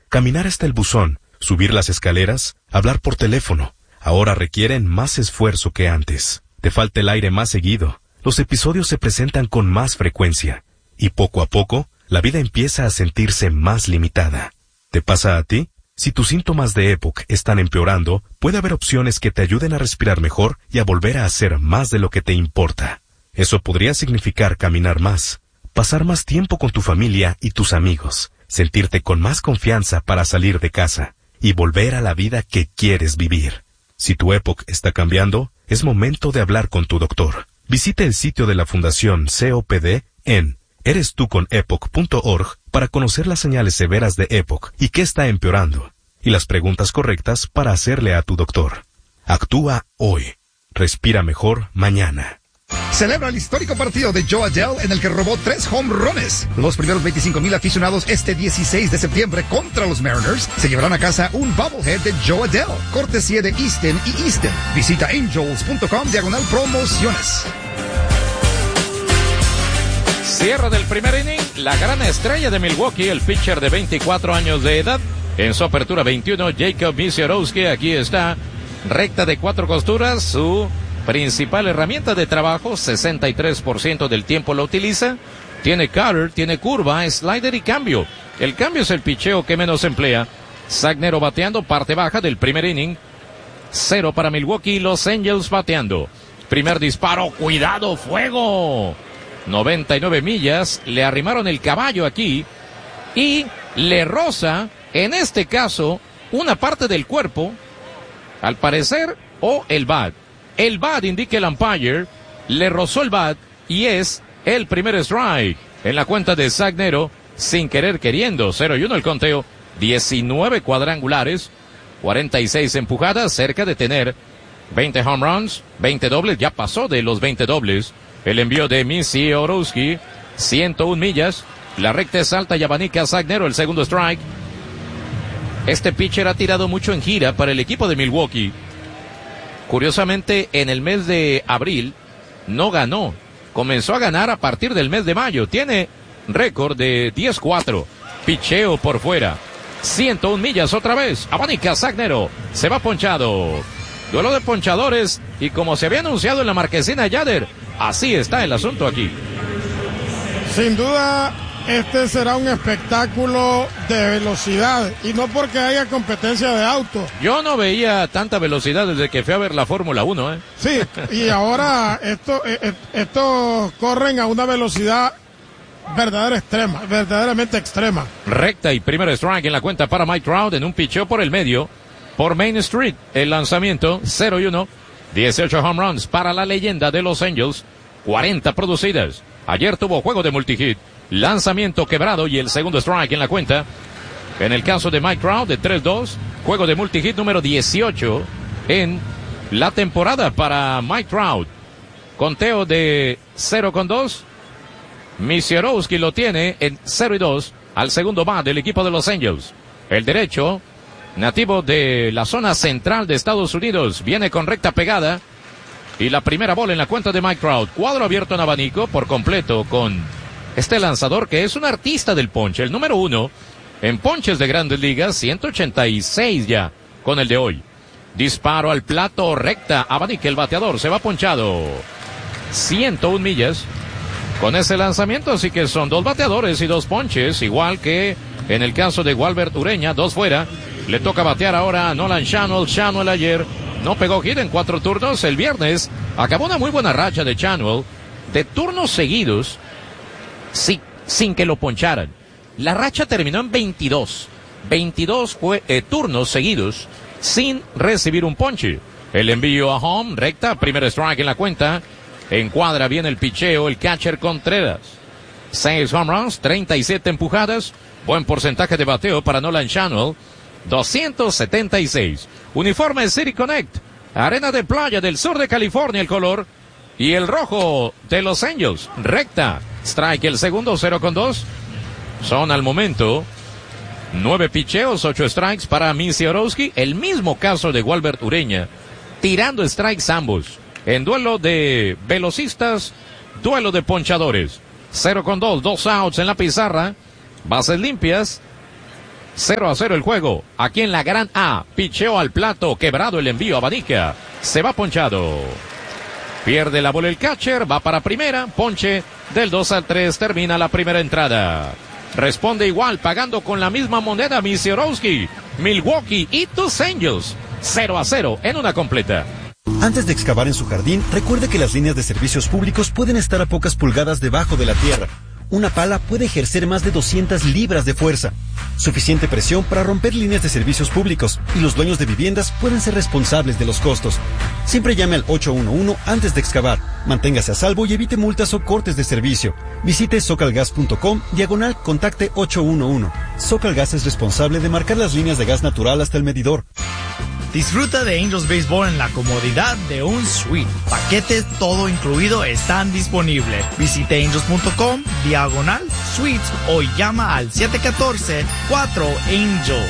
Caminar hasta el buzón, subir las escaleras, hablar por teléfono, ahora requieren más esfuerzo que antes. Te falta el aire más seguido, los episodios se presentan con más frecuencia, y poco a poco, la vida empieza a sentirse más limitada. ¿Te pasa a ti? Si tus síntomas de EPOC están empeorando, puede haber opciones que te ayuden a respirar mejor y a volver a hacer más de lo que te importa. Eso podría significar caminar más, pasar más tiempo con tu familia y tus amigos, sentirte con más confianza para salir de casa y volver a la vida que quieres vivir. Si tu EPOC está cambiando, es momento de hablar con tu doctor. Visite el sitio de la Fundación COPD en erestuconepoc.org para conocer las señales severas de EPOC y qué está empeorando, y las preguntas correctas para hacerle a tu doctor. Actúa hoy. Respira mejor mañana. Celebra el histórico partido de Joe Adell en el que robó 3 home runs. Los primeros 25,000 aficionados este 16 de septiembre contra los Mariners se llevarán a casa un bobblehead de Joe Adell, cortesía de Easton y Easton. Visita angels.com/promociones. Cierre del primer inning, la gran estrella de Milwaukee, el pitcher de 24 años de edad. En su apertura 21, Jacob Misiorowski, aquí está, recta de 4 costuras, su principal herramienta de trabajo, 63% del tiempo lo utiliza. Tiene cutter, tiene curva, slider y cambio. El cambio es el picheo que menos emplea. Sagnero bateando, parte baja del primer inning. 0 para Milwaukee, Los Angels bateando. Primer disparo, cuidado, fuego. 99 millas, le arrimaron el caballo aquí y le roza, en este caso, una parte del cuerpo, al parecer, o el bat. El bat, indica el umpire, le rozó el bat y es el primer strike en la cuenta de Sagnero, sin querer queriendo. 0-1 el conteo, 19 cuadrangulares, 46 empujadas, cerca de tener 20 home runs, 20 dobles, ya pasó de los 20 dobles. El envío de Misiorowski, 101 millas. La recta es alta y abanica a Sagnero, el segundo strike. Este pitcher ha tirado mucho en gira para el equipo de Milwaukee. Curiosamente, en el mes de abril no ganó. Comenzó a ganar a partir del mes de mayo. Tiene récord de 10-4. Picheo por fuera. 101 millas otra vez. Abanica Sagnero. Se va ponchado. Duelo de ponchadores. Y como se había anunciado en la marquesina Yader, así está el asunto aquí. Sin duda, este será un espectáculo de velocidad y no porque haya competencia de auto. Yo no veía tanta velocidad desde que fui a ver la Fórmula 1, ¿eh? Sí, y ahora estos corren a una velocidad verdaderamente extrema. Recta y primer strike en la cuenta para Mike Trout en un picheo por el medio, por Main Street. El lanzamiento 0-1. 18 home runs para la leyenda de Los Angels, 40 producidas. Ayer tuvo juego de multihit, lanzamiento quebrado y el segundo strike en la cuenta. En el caso de Mike Trout de 3-2, juego de multihit número 18 en la temporada para Mike Trout. Conteo de 0-2. Misiorowski lo tiene en 0-2 al segundo bat del equipo de Los Angels. El derecho, nativo de la zona central de Estados Unidos, viene con recta pegada. Y la primera bola en la cuenta de Mike Trout. Cuadro abierto en abanico por completo con este lanzador que es un artista del ponche. El número 1 en ponches de Grandes Ligas, 186 ya con el de hoy. Disparo al plato, recta, abanica el bateador, se va ponchado. 101 millas con ese lanzamiento, así que son 2 bateadores y 2 ponches, igual que en el caso de Walbert Ureña, 2 fuera. Le toca batear ahora a Nolan Schanuel. Schanuel ayer no pegó hit en 4 turnos. El viernes acabó una muy buena racha de Schanuel de turnos seguidos sin que lo poncharan. La racha terminó en 22 turnos seguidos sin recibir un ponche. El envío a home, recta, primer strike en la cuenta. Encuadra bien el picheo el catcher Contreras. 6 home runs, 37 empujadas. Buen porcentaje de bateo para Nolan Schanuel. 276. Uniforme City Connect. Arena de playa del sur de California el color. Y el rojo de Los Angels. Recta. Strike el segundo, 0-2. Son al momento 9 picheos, 8 strikes para Misiorowski. El mismo caso de Walbert Ureña. Tirando strikes ambos. En duelo de velocistas, duelo de ponchadores. 0-2, 2 outs en la pizarra. Bases limpias. 0-0 el juego. Aquí en la Gran A. Picheo al plato. Quebrado el envío. Abanica. Se va ponchado. Pierde la bola el catcher. Va para primera. Ponche. Del 2-3. Termina la primera entrada. Responde igual. Pagando con la misma moneda. Misiorowski. Milwaukee y tus Angels. 0-0 en una completa. Antes de excavar en su jardín, recuerde que las líneas de servicios públicos pueden estar a pocas pulgadas debajo de la tierra. Una pala puede ejercer más de 200 libras de fuerza. Suficiente presión para romper líneas de servicios públicos, y los dueños de viviendas pueden ser responsables de los costos. Siempre llame al 811 antes de excavar. Manténgase a salvo y evite multas o cortes de servicio. Visite socalgas.com/contacte 811. Socalgas es responsable de marcar las líneas de gas natural hasta el medidor. Disfruta de Angels Baseball en la comodidad de un suite. Paquetes todo incluido están disponibles. Visite angels.com/suites o llama al 714-4ANGEL.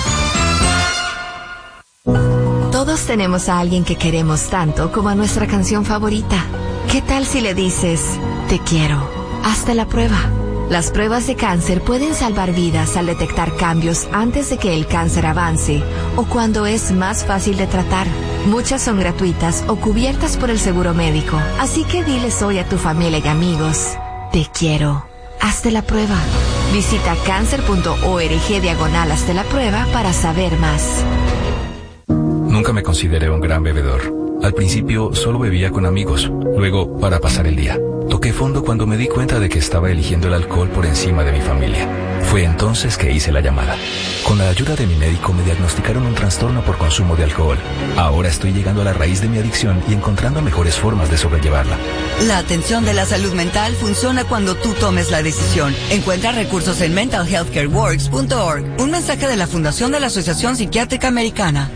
Todos tenemos a alguien que queremos tanto como a nuestra canción favorita. ¿Qué tal si le dices, te quiero? Hazte la prueba. Las pruebas de cáncer pueden salvar vidas al detectar cambios antes de que el cáncer avance o cuando es más fácil de tratar. Muchas son gratuitas o cubiertas por el seguro médico. Así que diles hoy a tu familia y amigos, te quiero. Hazte la prueba. Visita cancer.org/hazte la prueba para saber más. Nunca me consideré un gran bebedor. Al principio solo bebía con amigos, luego para pasar el día. Toqué fondo cuando me di cuenta de que estaba eligiendo el alcohol por encima de mi familia. Fue entonces que hice la llamada. Con la ayuda de mi médico me diagnosticaron un trastorno por consumo de alcohol. Ahora estoy llegando a la raíz de mi adicción y encontrando mejores formas de sobrellevarla. La atención de la salud mental funciona cuando tú tomes la decisión. Encuentra recursos en mentalhealthcareworks.org. Un mensaje de la Fundación de la Asociación Psiquiátrica Americana.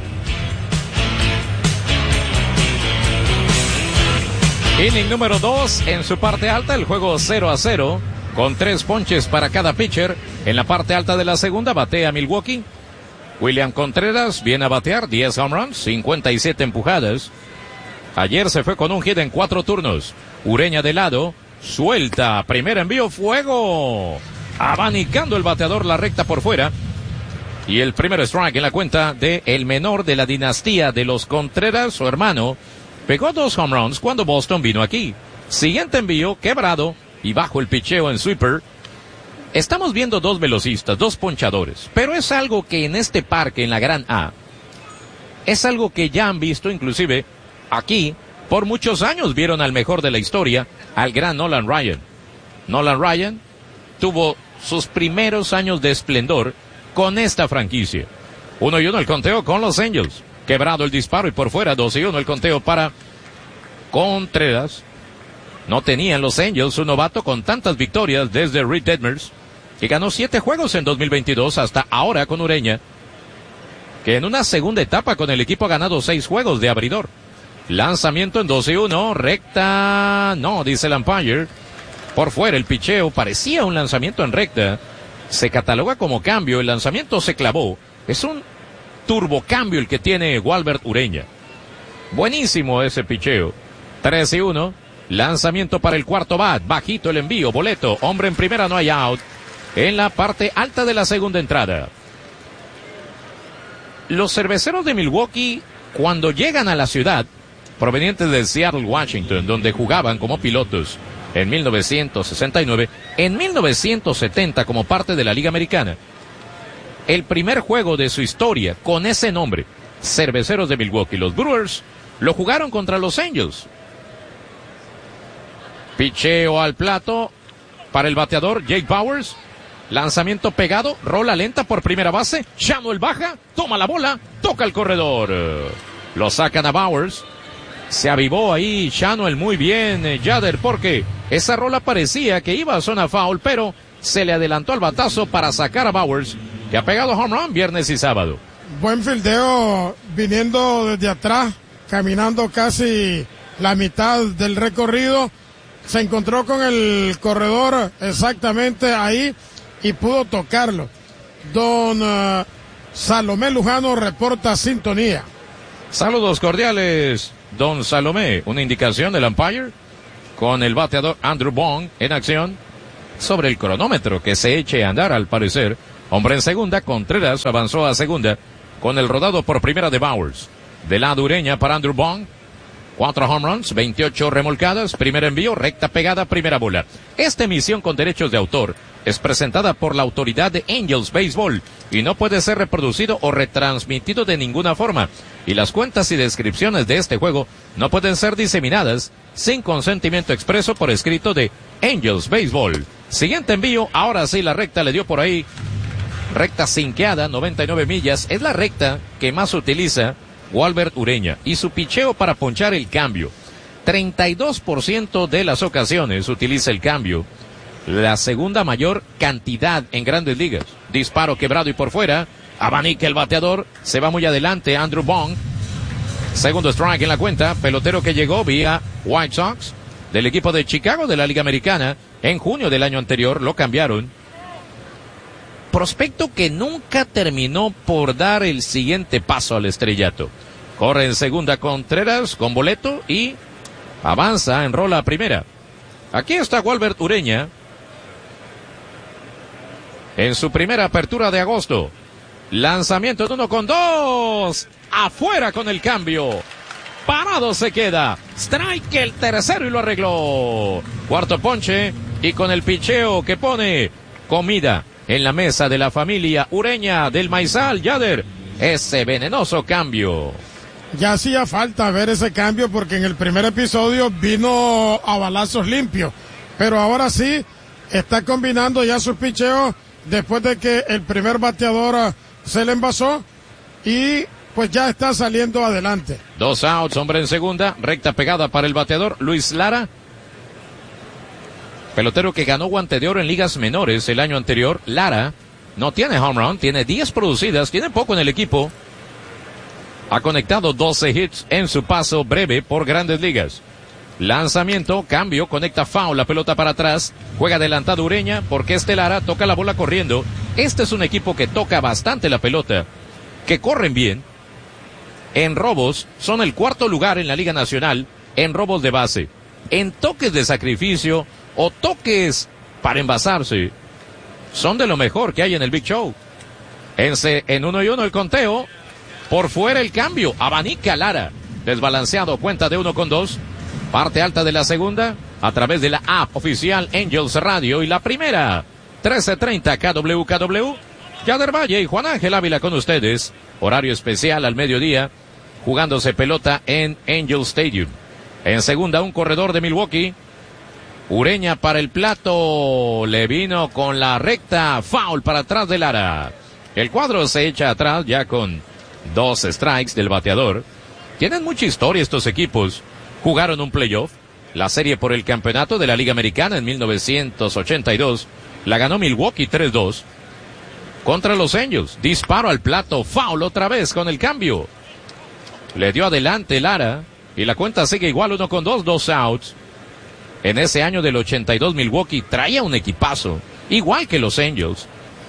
Inning número 2 en su parte alta, el juego 0-0, con 3 ponches para cada pitcher. En la parte alta de la segunda batea Milwaukee. William Contreras viene a batear 10 home runs, 57 empujadas. Ayer se fue con un hit en 4 turnos. Ureña de lado, suelta, primer envío, fuego. Abanicando el bateador la recta por fuera. Y el primer strike en la cuenta de el menor de la dinastía de los Contreras, su hermano. Pegó 2 home runs cuando Boston vino aquí. Siguiente envío, quebrado y bajo el picheo en sweeper. Estamos viendo 2 velocistas, 2 ponchadores, pero es algo que en este parque, en la Gran A, es algo que ya han visto, inclusive aquí, por muchos años vieron al mejor de la historia, al gran Nolan Ryan. Nolan Ryan tuvo sus primeros años de esplendor con esta franquicia. 1-1 el conteo con los Angels. Quebrado el disparo y por fuera 2-1 el conteo para Contreras. No tenían los Angels un novato con tantas victorias desde Reed Detmers, que ganó 7 juegos en 2022 hasta ahora con Ureña, que en una segunda etapa con el equipo ha ganado 6 juegos de abridor. Lanzamiento en 2-1, recta, no, dice el umpire. Por fuera el picheo parecía un lanzamiento en recta. Se cataloga como cambio, el lanzamiento se clavó. Es un turbocambio el que tiene Walbert Ureña. Buenísimo ese picheo. 3-1. Lanzamiento para el cuarto bat. Bajito el envío. Boleto. Hombre en primera, no hay out. En la parte alta de la segunda entrada. Los cerveceros de Milwaukee, cuando llegan a la ciudad, provenientes de Seattle, Washington, donde jugaban como pilotos en 1969, en 1970 como parte de la Liga Americana, el primer juego de su historia con ese nombre, Cerveceros de Milwaukee, los Brewers, lo jugaron contra los Angels. Picheo al plato para el bateador Jake Bauers. Lanzamiento pegado, rola lenta por primera base. Shanuel baja, toma la bola, toca el corredor. Lo sacan a Bauers. Se avivó ahí Shanuel muy bien, Yader, porque esa rola parecía que iba a zona foul, pero se le adelantó al batazo para sacar a Bauers, que ha pegado home run viernes y sábado. Buen fildeo viniendo desde atrás, caminando casi la mitad del recorrido. Se encontró con el corredor exactamente ahí y pudo tocarlo. Don Salomé Lujano reporta sintonía. Saludos cordiales, don Salomé. Una indicación del umpire con el bateador Andrew Bond en acción sobre el cronómetro que se eche a andar al parecer. Hombre en segunda, Contreras avanzó a segunda con el rodado por primera de Bowers. De lado Ureña para Andrew Bond. 4 home runs, 28 remolcadas, primer envío, recta pegada, primera bola. Esta emisión con derechos de autor es presentada por la autoridad de Angels Baseball y no puede ser reproducido o retransmitido de ninguna forma. Y las cuentas y descripciones de este juego no pueden ser diseminadas sin consentimiento expreso por escrito de Angels Baseball. Siguiente envío, ahora sí la recta le dio por ahí. Recta sinqueada, 99 millas, es la recta que más utiliza Walbert Ureña, y su picheo para ponchar el cambio. 32% de las ocasiones utiliza el cambio, la segunda mayor cantidad en Grandes Ligas. Disparo quebrado y por fuera, abanica el bateador, se va muy adelante Andrew Bond. Segundo strike en la cuenta, pelotero que llegó vía White Sox, del equipo de Chicago de la Liga Americana. En junio del año anterior lo cambiaron. Prospecto que nunca terminó por dar el siguiente paso al estrellato. Corre en segunda Contreras con boleto y avanza, enrola a primera. Aquí está Walbert Ureña en su primera apertura de agosto. Lanzamiento de 1-2. Afuera con el cambio. Parado se queda. Strike el tercero y lo arregló. Cuarto ponche y con el picheo que pone comida en la mesa de la familia Ureña del Maizal, Yader, ese venenoso cambio. Ya hacía falta ver ese cambio porque en el primer episodio vino a balazos limpios, pero ahora sí está combinando ya sus picheos después de que el primer bateador se le envasó y pues ya está saliendo adelante. 2 outs, hombre en segunda, recta pegada para el bateador Luis Lara. Pelotero que ganó guante de oro en ligas menores el año anterior. Lara no tiene home run, tiene 10 producidas, tiene poco en el equipo. Ha conectado 12 hits en su paso breve por Grandes Ligas. Lanzamiento, cambio, conecta foul, la pelota para atrás. Juega adelantado Ureña porque Lara toca la bola corriendo. Este es un equipo que toca bastante la pelota, que corren bien. En robos, son el cuarto lugar en la Liga Nacional en robos de base. En toques de sacrificio o toques para envasarse, son de lo mejor que hay en el Big Show. En 1-1 el conteo, por fuera el cambio, abanica Lara, desbalanceado, cuenta de 1-2, parte alta de la segunda, a través de la app oficial Angels Radio y la primera, 13:30 KWKW, Yader Valle y Juan Ángel Ávila con ustedes, horario especial al mediodía, jugándose pelota en Angel Stadium. En segunda un corredor de Milwaukee, Ureña para el plato, le vino con la recta, foul para atrás de Lara. El cuadro se echa atrás ya con 2 strikes del bateador. Tienen mucha historia estos equipos. Jugaron un playoff, la serie por el campeonato de la Liga Americana en 1982. La ganó Milwaukee 3-2 contra los Angels. Disparo al plato, foul otra vez con el cambio. Le dio adelante Lara y la cuenta sigue igual, 1-2, 2 outs. En ese año del 82 Milwaukee traía un equipazo, igual que los Angels.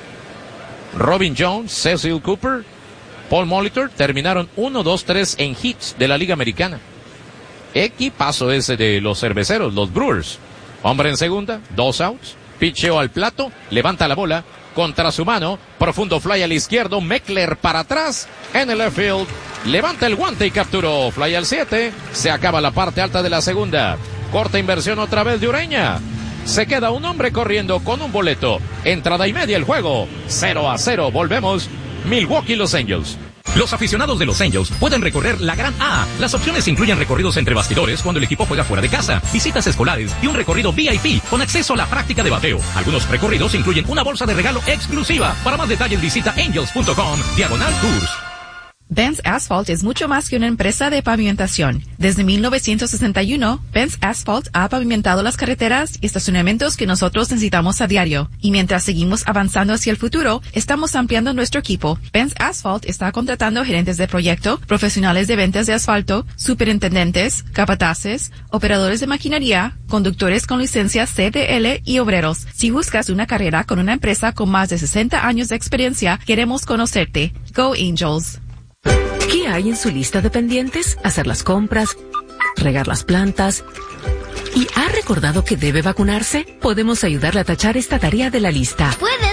Robin Jones, Cecil Cooper, Paul Molitor terminaron 1-2-3 en hits de la Liga Americana. Equipazo ese de los cerveceros, los Brewers. Hombre en segunda, 2 outs, picheo al plato, levanta la bola, contra su mano, profundo fly al izquierdo, Meckler para atrás, en el left field, levanta el guante y capturó, fly al 7, se acaba la parte alta de la segunda. Corta inversión otra vez de Ureña. Se queda un hombre corriendo con un boleto. Entrada y media el juego. 0-0. Volvemos. Milwaukee, Los Angels. Los aficionados de Los Angels pueden recorrer la Gran A. Las opciones incluyen recorridos entre bastidores cuando el equipo juega fuera de casa, visitas escolares y un recorrido VIP con acceso a la práctica de bateo. Algunos recorridos incluyen una bolsa de regalo exclusiva. Para más detalles visita angels.com/tours. Benz Asphalt es mucho más que una empresa de pavimentación. Desde 1961, Benz Asphalt ha pavimentado las carreteras y estacionamientos que nosotros necesitamos a diario. Y mientras seguimos avanzando hacia el futuro, estamos ampliando nuestro equipo. Benz Asphalt está contratando gerentes de proyecto, profesionales de ventas de asfalto, superintendentes, capataces, operadores de maquinaria, conductores con licencia CDL y obreros. Si buscas una carrera con una empresa con más de 60 años de experiencia, queremos conocerte. Go Angels. ¿Qué hay en su lista de pendientes? Hacer las compras, regar las plantas. ¿Y ha recordado que debe vacunarse? Podemos ayudarle a tachar esta tarea de la lista. Puedes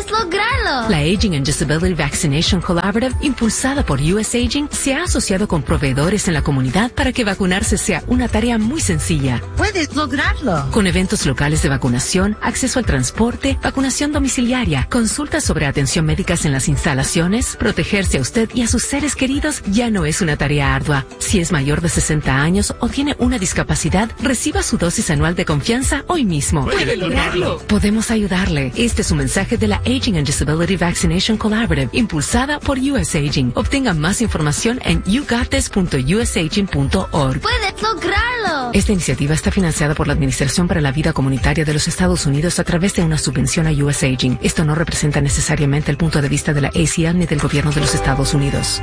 ¡Puedes lograrlo! La Aging and Disability Vaccination Collaborative, impulsada por US Aging, se ha asociado con proveedores en la comunidad para que vacunarse sea una tarea muy sencilla. ¡Puedes lograrlo! Con eventos locales de vacunación, acceso al transporte, vacunación domiciliaria, consultas sobre atención médicas en las instalaciones, protegerse a usted y a sus seres queridos ya no es una tarea ardua. Si es mayor de 60 años o tiene una discapacidad, reciba su dosis anual de confianza hoy mismo. ¡Puede lograrlo! Podemos ayudarle. Este es un mensaje de la Aging and Disability Vaccination Collaborative, impulsada por US Aging. Obtenga más información en yougottes.usaging.org. ¡Puedes lograrlo! Esta iniciativa está financiada por la Administración para la Vida Comunitaria de los Estados Unidos a través de una subvención a US Aging. Esto no representa necesariamente el punto de vista de la ACL ni del gobierno de los Estados Unidos.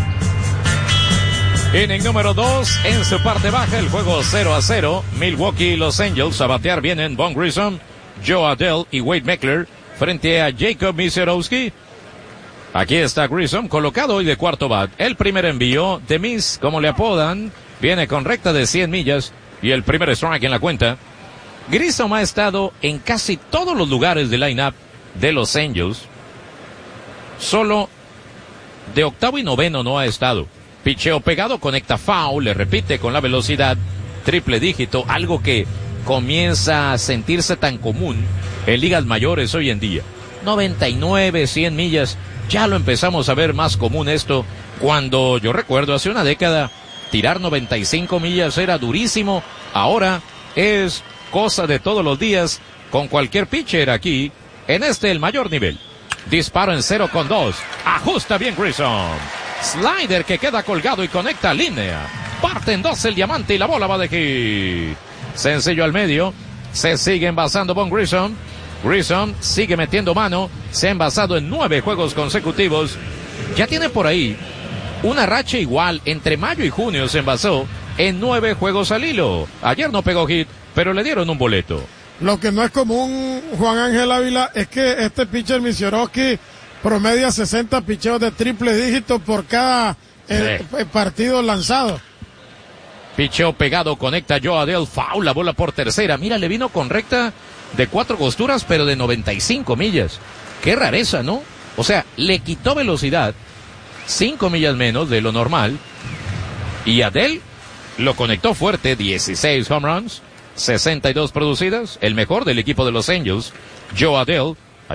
Inning número 2, en su parte baja, el juego 0-0. Milwaukee y Los Angels a batear vienen Von Grissom, Joe Adell y Wade Meckler frente a Jacob Misiorowski. Aquí está Grissom colocado hoy de cuarto bat. El primer envío de Miss, como le apodan, viene con recta de 100 millas y el primer strike en la cuenta. Grissom ha estado en casi todos los lugares del line-up de Los Angels. Solo de octavo y noveno no ha estado. Picheo pegado, conecta foul, le repite con la velocidad, triple dígito, algo que comienza a sentirse tan común en ligas mayores hoy en día. 99, 100 millas, ya lo empezamos a ver más común esto, cuando yo recuerdo hace una década, tirar 95 millas era durísimo, ahora es cosa de todos los días, con cualquier pitcher aquí, en el mayor nivel. Disparo en 0-2, ajusta bien Grissom. Slider que queda colgado y conecta línea. Parte en dos el diamante y la bola va de hit. Sencillo al medio. Se sigue envasando Von Grissom. Grissom sigue metiendo mano. Se ha envasado en 9 juegos consecutivos. Ya tiene por ahí una racha igual. Entre mayo y junio se envasó en 9 juegos al hilo. Ayer no pegó hit, pero le dieron un boleto. Lo que no es común, Juan Ángel Ávila, es que este pitcher Misiorowski promedia 60 picheos de triple dígito por cada partido lanzado. Picheo pegado, conecta Joe Adell, foul, la bola por tercera. Mira, le vino con recta de 4 costuras, pero de 95 millas. Qué rareza, ¿no? O sea, le quitó velocidad, 5 millas menos de lo normal. Y Adell lo conectó fuerte, 16 home runs, 62 producidas, el mejor del equipo de Los Angels. Joe Adell,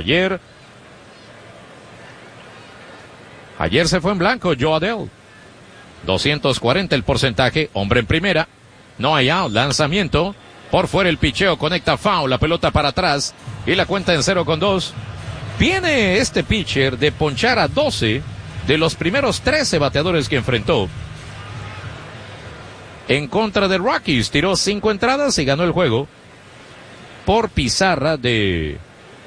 Ayer se fue en blanco Joe Adell. 240 el porcentaje, hombre en primera. No hay out, lanzamiento. Por fuera el picheo, conecta foul, la pelota para atrás. Y la cuenta en 0-2. Viene este pitcher de ponchar a 12 de los primeros 13 bateadores que enfrentó. En contra de Rockies, tiró 5 entradas y ganó el juego. Por pizarra de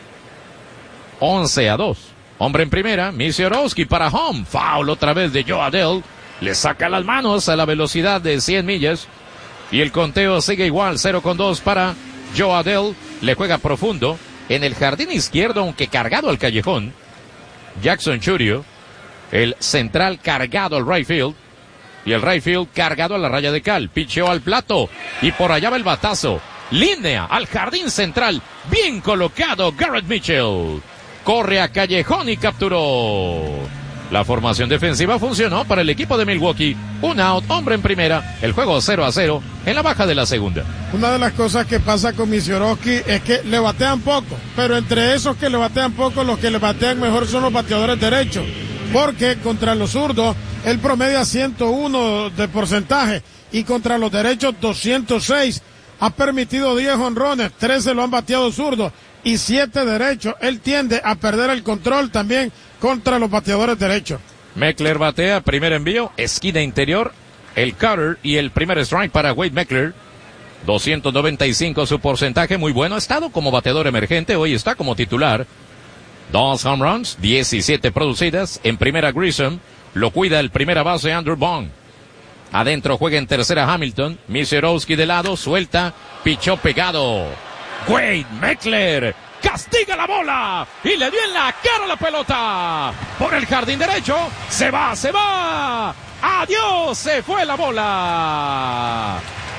11-2. Hombre en primera, Misiorowski para home. Foul otra vez de Joe Adell. Le saca las manos a la velocidad de 100 millas. Y el conteo sigue igual, 0-2 para Joe Adell. Le juega profundo. En el jardín izquierdo, aunque cargado al callejón. Jackson Churio, el central cargado al right field. Y el right field cargado a la raya de cal. Picheó al plato. Y por allá va el batazo. Línea al jardín central. Bien colocado Garrett Mitchell. Corre a callejón y capturó. La formación defensiva funcionó para el equipo de Milwaukee. Un out, hombre en primera. El juego 0-0 en la baja de la segunda. Una de las cosas que pasa con Misiorowski es que le batean poco. Pero entre esos que le batean poco, los que le batean mejor son los bateadores derechos. Porque contra los zurdos, él promedia 101 de porcentaje. Y contra los derechos, 206. Ha permitido 10 jonrones, 13 lo han bateado zurdos y 7 derechos. Él tiende a perder el control también contra los bateadores derechos. Meckler batea, primer envío, esquina interior, el cutter y el primer strike para Wade Meckler. 295 su porcentaje, muy bueno. Ha estado como bateador emergente, hoy está como titular. 2 home runs, 17 producidas. En primera Grissom, lo cuida el primera base Andrew Bond. Adentro juega en tercera Hamilton. Misiorowski de lado, suelta, pichó pegado. Wade Meckler castiga la bola y le dio en la cara la pelota. Por el jardín derecho, se va. Adiós, se fue la bola.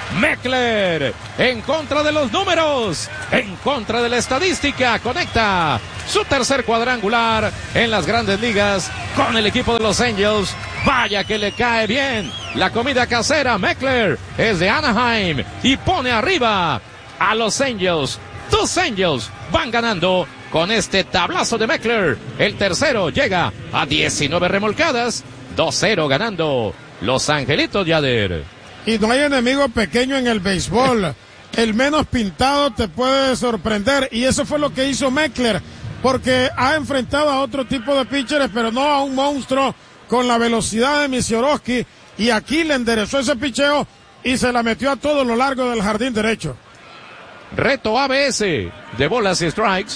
Meckler, en contra de los números, en contra de la estadística, conecta su tercer cuadrangular en las grandes ligas con el equipo de los Angels. Vaya que le cae bien la comida casera. Meckler es de Anaheim y pone arriba a los Angels. Tus Angels van ganando con este tablazo de Meckler. El tercero llega a 19 remolcadas. 2-0 ganando los Angelitos, Yader. Y no hay enemigo pequeño en el béisbol. El menos pintado te puede sorprender. Y eso fue lo que hizo Meckler. Porque ha enfrentado a otro tipo de pitchers, pero no a un monstruo con la velocidad de Misiorowski. Y aquí le enderezó ese picheo y se la metió a todo lo largo del jardín derecho. Reto ABS de bolas y strikes.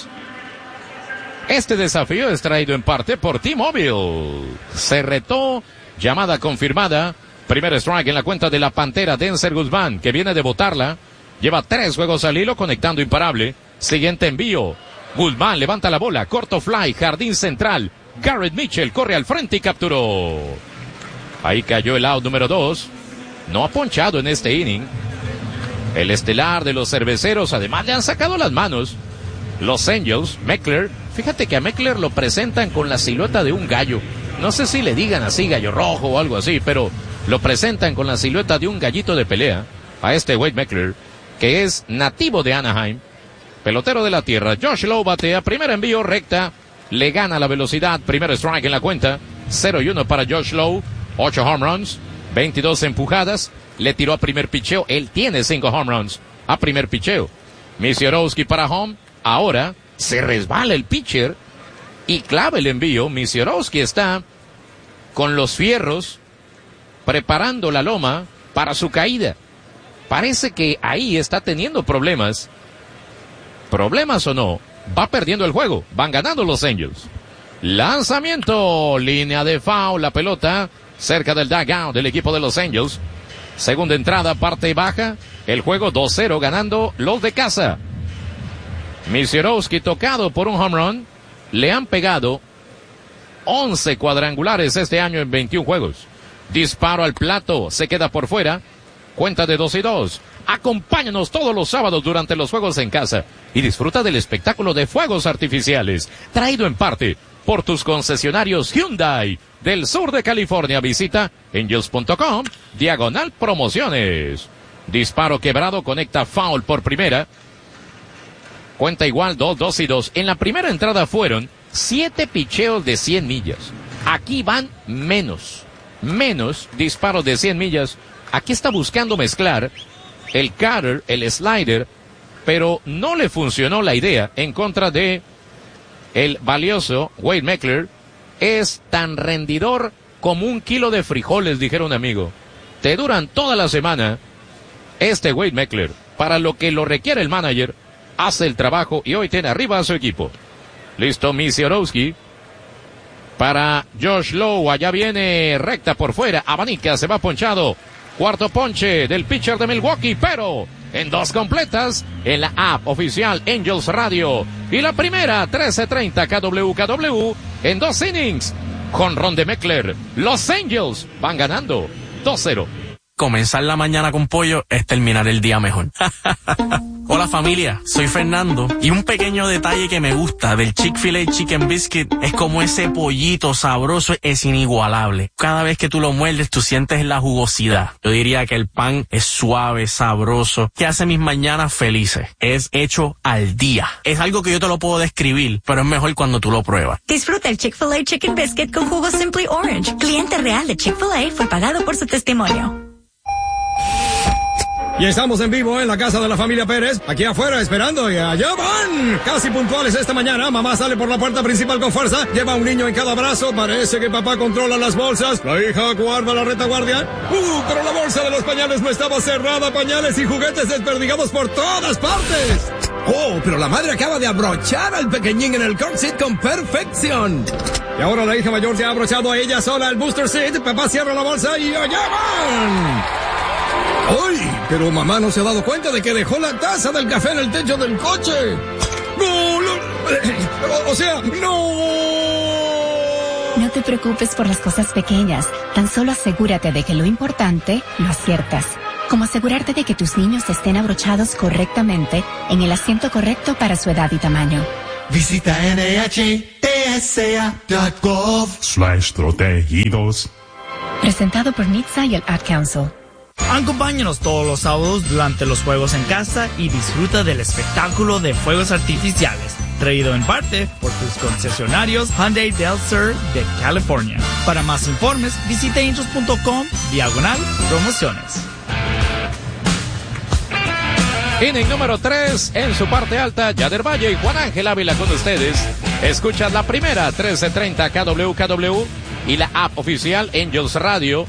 Este desafío es traído en parte por T-Mobile. Se retó, llamada confirmada. Primer strike en la cuenta de la Pantera, Denzer Guzmán, que viene de botarla. Lleva 3 juegos al hilo, conectando imparable. Siguiente envío. Guzmán levanta la bola, corto fly, jardín central. Garrett Mitchell corre al frente y capturó. Ahí cayó el out número 2. No ha ponchado en este inning. El estelar de los cerveceros, además le han sacado las manos. Los Angels, Meckler. Fíjate que a Meckler lo presentan con la silueta de un gallo. No sé si le digan así, gallo rojo o algo así, pero lo presentan con la silueta de un gallito de pelea a este Wade Meckler, que es nativo de Anaheim, pelotero de la tierra. Josh Lowe batea, primer envío, recta, le gana la velocidad, primer strike en la cuenta, 0-1 para Josh Lowe, 8 home runs, 22 empujadas, le tiró a primer picheo, él tiene 5 home runs a primer picheo. Misiorowski para home, ahora se resbala el pitcher y clava el envío. Misiorowski está con los fierros preparando la loma para su caída. Parece que ahí está teniendo problemas. Problemas o no, va perdiendo el juego. Van ganando los Angels. Lanzamiento, línea de foul, la pelota cerca del dugout del equipo de los Angels. Segunda entrada, parte baja. El juego 2-0 ganando los de casa. Misiorowski tocado por un home run. Le han pegado 11 cuadrangulares este año en 21 juegos. Disparo al plato, se queda por fuera. Cuenta de 2-2. Acompáñanos todos los sábados durante los juegos en casa y disfruta del espectáculo de fuegos artificiales, traído en parte por tus concesionarios Hyundai del sur de California. Visita angels.com/promociones. Disparo quebrado, conecta foul por primera. Cuenta igual, 2-2. En la primera entrada fueron 7 picheos de 100 millas. Aquí van menos disparos de 100 millas. Aquí está buscando mezclar el cutter, el slider, pero no le funcionó la idea en contra de el valioso Wade Meckler. Es tan rendidor como 1 kilo de frijoles, dijeron un amigo. Te duran toda la semana. Este Wade Meckler, para lo que lo requiere el manager, hace el trabajo y hoy tiene arriba a su equipo. Listo, Misiorowski. Para Josh Lowe, allá viene recta por fuera, abanica, se va ponchado. Cuarto ponche del pitcher de Milwaukee, pero en 2 completas en la app oficial Angels Radio. Y la primera, 13:30 KWKW en 2 innings. Jonrón de Meckler. Los Angels van ganando 2-0. Comenzar la mañana con pollo es terminar el día mejor. Hola familia, soy Fernando y un pequeño detalle que me gusta del Chick-fil-A Chicken Biscuit es como ese pollito sabroso es inigualable. Cada vez que tú lo muerdes tú sientes la jugosidad. Yo diría que el pan es suave, sabroso, que hace mis mañanas felices. Es hecho al día. Es algo que yo te lo puedo describir, pero es mejor cuando tú lo pruebas. Disfruta el Chick-fil-A Chicken Biscuit con jugo Simply Orange. Cliente real de Chick-fil-A fue pagado por su testimonio. Y estamos en vivo en la casa de la familia Pérez, aquí afuera esperando y allá van. Casi puntuales esta mañana, mamá sale por la puerta principal con fuerza, lleva un niño en cada brazo, parece que papá controla las bolsas, la hija guarda la retaguardia. Pero la bolsa de los pañales no estaba cerrada, pañales y juguetes desperdigados por todas partes. Oh, pero la madre acaba de abrochar al pequeñín en el car seat con perfección. Y ahora la hija mayor se ha abrochado a ella sola el booster seat, papá cierra la bolsa y allá van. ¡Ay! Pero mamá no se ha dado cuenta de que dejó la taza del café en el techo del coche. ¡No! O sea, ¡no! No te preocupes por las cosas pequeñas. Tan solo asegúrate de que lo importante lo aciertas. como asegurarte de que tus niños estén abrochados correctamente en el asiento correcto para su edad y tamaño. Visita NHTSA.gov/protegidos. Presentado por NHTSA y el Ad Council. Acompáñanos todos los sábados durante los juegos en casa y disfruta del espectáculo de fuegos artificiales, traído en parte por tus concesionarios Hyundai Del Sur de California. Para más informes, visita angels.com/promociones. Inning número 3 en su parte alta, Yader Valle y Juan Ángel Ávila con ustedes. Escuchas la primera 1330 KWKW y la app oficial Angels Radio.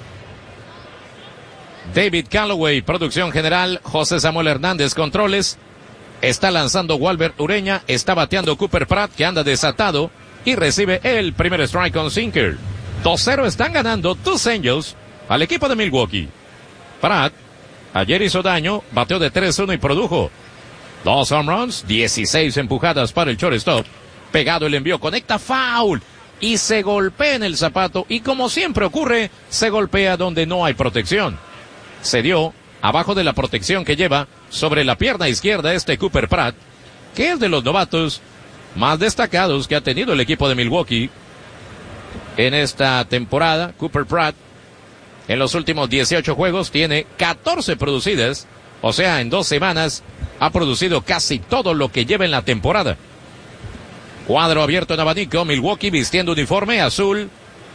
David Calloway, producción general, José Samuel Hernández, controles. Está lanzando Walbert Ureña, está bateando Cooper Pratt, que anda desatado, y recibe el primer strike con sinker. 2-0 están ganando tus Angels al equipo de Milwaukee. Pratt ayer hizo daño, bateó de 3-1 y produjo 2 home runs, 16 empujadas para el shortstop. Pegado el envío, conecta foul y se golpea en el zapato, y como siempre ocurre, se golpea donde no hay protección. Se dio abajo de la protección que lleva sobre la pierna izquierda Cooper Pratt, que es de los novatos más destacados que ha tenido el equipo de Milwaukee en esta temporada. Cooper Pratt en los últimos 18 juegos tiene 14 producidas, o sea, en 2 semanas ha producido casi todo lo que lleva en la temporada. Cuadro abierto en abanico, Milwaukee vistiendo uniforme azul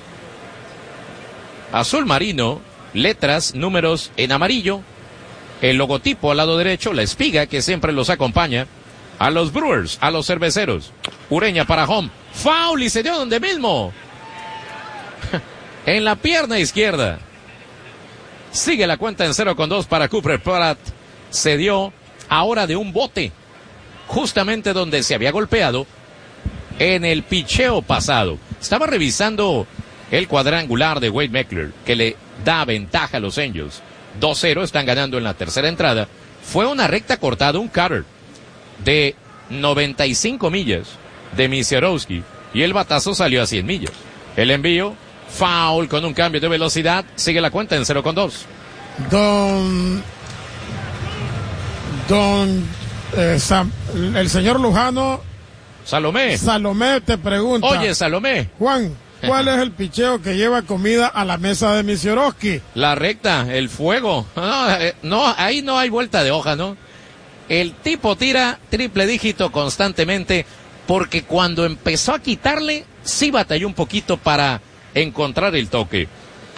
marino, letras, números en amarillo, el logotipo al lado derecho, la espiga que siempre los acompaña a los Brewers, a los cerveceros. Ureña para home, foul, y se dio donde mismo, en la pierna izquierda. Sigue la cuenta en 0-2 para Cooper Pratt. Se dio ahora de un bote, justamente donde se había golpeado en el picheo pasado. Estaba revisando el cuadrangular de Wade Meckler, que le da ventaja a los Angels. 2-0, están ganando en la tercera entrada. Fue una recta cortada, un cutter de 95 millas de Misiorowski, y el batazo salió a 100 millas. El envío, foul con un cambio de velocidad. Sigue la cuenta en 0-2. El señor Lujano Salomé te pregunta. Oye, Salomé. Juan, ¿cuál es el picheo que lleva comida a la mesa de Misiorowski? La recta, el fuego. No, ahí no hay vuelta de hoja, ¿no? El tipo tira triple dígito constantemente, porque cuando empezó a quitarle, sí batalló un poquito para encontrar el toque.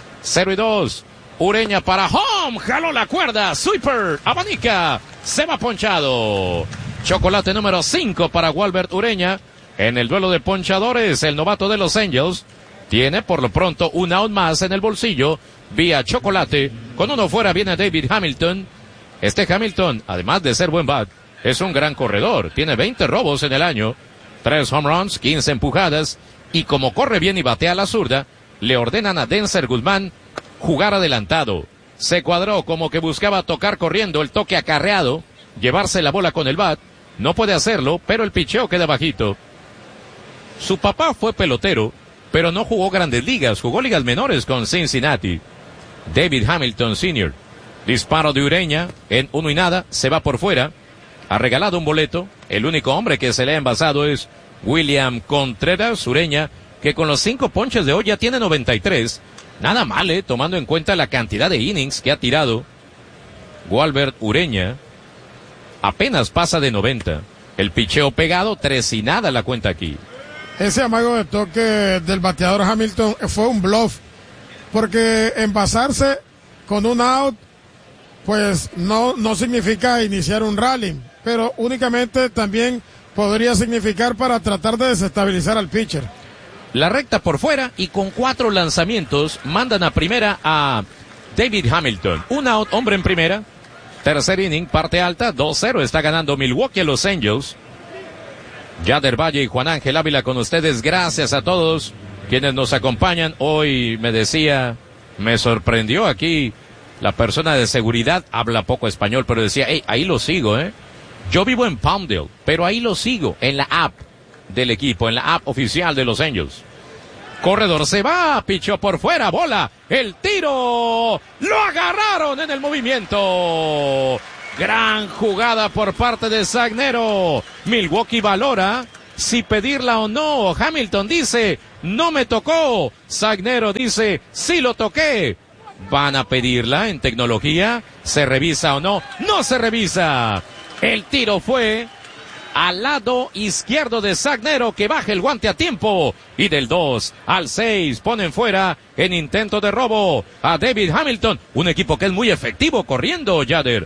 0-2. Ureña para home, jaló la cuerda, sweeper, abanica, se va ponchado. Chocolate número 5 para Walbert Ureña. En el duelo de ponchadores, el novato de los Angels tiene por lo pronto un out más en el bolsillo vía chocolate. Con uno fuera viene David Hamilton. Hamilton, además de ser buen bat, es un gran corredor. Tiene 20 robos en el año, 3 home runs, 15 empujadas, y como corre bien y batea a la zurda, le ordenan a Denzer Guzmán jugar adelantado. Se cuadró como que buscaba tocar corriendo el toque acarreado, llevarse la bola con el bat. No puede hacerlo, pero el picheo queda bajito. Su papá fue pelotero, pero no jugó grandes ligas, jugó ligas menores con Cincinnati. David Hamilton Sr. Disparo de Ureña en 1-0, se va por fuera. Ha regalado un boleto. El único hombre que se le ha envasado es William Contreras. Ureña, que con los 5 ponches de hoy ya tiene 93. Nada mal, tomando en cuenta la cantidad de innings que ha tirado. Walbert Ureña apenas pasa de 90. El picheo pegado, 3-0 la cuenta aquí. Ese amago de toque del bateador Hamilton fue un bluff, porque envasarse con un out, pues no significa iniciar un rally, pero únicamente también podría significar para tratar de desestabilizar al pitcher. La recta por fuera, y con 4 lanzamientos mandan a primera a David Hamilton. Un out, hombre en primera. Tercer inning, parte alta, 2-0 está ganando Milwaukee a los Angels. Yader Valle y Juan Ángel Ávila con ustedes. Gracias a todos quienes nos acompañan. Hoy me sorprendió aquí la persona de seguridad, habla poco español, pero decía, ahí lo sigo, Yo vivo en Palmdale, pero ahí lo sigo en la app del equipo, en la app oficial de los Angels. Corredor se va, pichó por fuera, bola, el tiro, lo agarraron en el movimiento. Gran jugada por parte de Sagnero. Milwaukee valora si pedirla o no. Hamilton dice, no me tocó. Sagnero dice, sí lo toqué. Van a pedirla en tecnología, ¿se revisa o no? No se revisa. El tiro fue al lado izquierdo de Sagnero, que baja el guante a tiempo. Y del 2 al 6 ponen fuera en intento de robo a David Hamilton. Un equipo que es muy efectivo corriendo, Yader.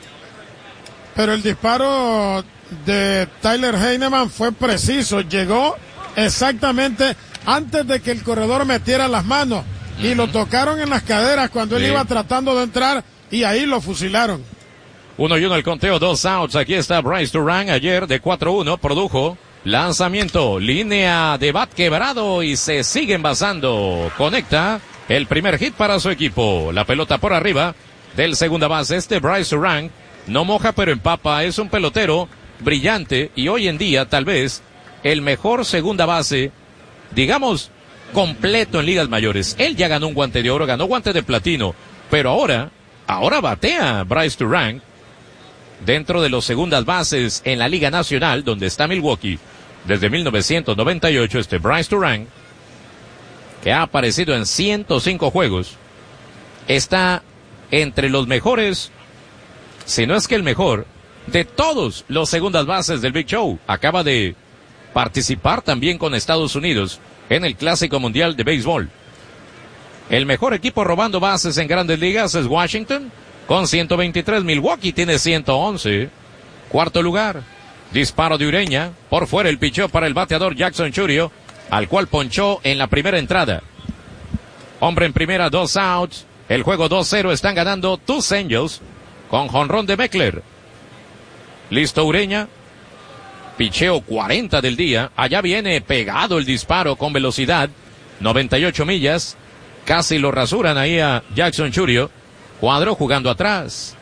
Pero el disparo de Tyler Heineman fue preciso. Llegó exactamente antes de que el corredor metiera las manos. Y lo tocaron en las caderas cuando él iba tratando de entrar. Y ahí lo fusilaron. 1-1 el conteo, 2 outs. Aquí está Bryce Durant, ayer de 4-1, produjo lanzamiento, línea de bat quebrado y se sigue envasando. Conecta el primer hit para su equipo. La pelota por arriba del segunda base. Bryce Durant no moja pero empapa. Es un pelotero brillante y hoy en día tal vez el mejor segunda base, digamos, completo en ligas mayores. Él ya ganó un guante de oro, ganó guante de platino, pero ahora batea Bryce Durant dentro de los segundas bases en la Liga Nacional, donde está Milwaukee desde 1998. Bryce Durant, que ha aparecido en 105 juegos, está entre los mejores, si no es que el mejor, de todos los segundas bases del Big Show. Acaba de participar también con Estados Unidos en el Clásico Mundial de Béisbol. El mejor equipo robando bases en Grandes Ligas es Washington, con 123. Milwaukee tiene 111. Cuarto lugar. Disparo de Ureña. Por fuera el pichó para el bateador Jackson Chourio, al cual ponchó en la primera entrada. Hombre en primera, 2 outs. El juego 2-0. Están ganando tus Angels con jonrón de Meckler. Listo Ureña. Picheo 40 del día. Allá viene pegado el disparo con velocidad. 98 millas. Casi lo rasuran ahí a Jackson Chourio. Cuadro jugando atrás.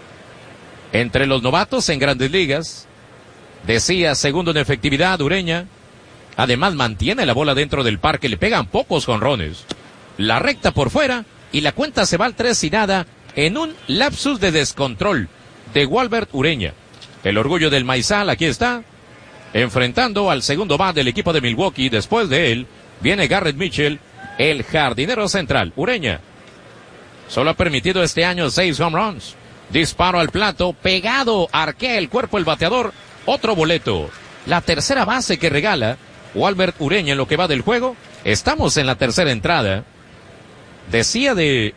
Entre los novatos en Grandes Ligas. Decía segundo en efectividad Ureña. Además mantiene la bola dentro del parque. Le pegan pocos jonrones. La recta por fuera. Y la cuenta se va al 3 y nada. En un lapsus de descontrol de Walbert Ureña. El orgullo del maizal, aquí está. Enfrentando al segundo bat del equipo de Milwaukee. Después de él viene Garrett Mitchell, el jardinero central. Ureña solo ha permitido este año 6 home runs. Disparo al plato, pegado, arquea el cuerpo el bateador. Otro boleto. La tercera base que regala Walbert Ureña en lo que va del juego. Estamos en la tercera entrada. Decía de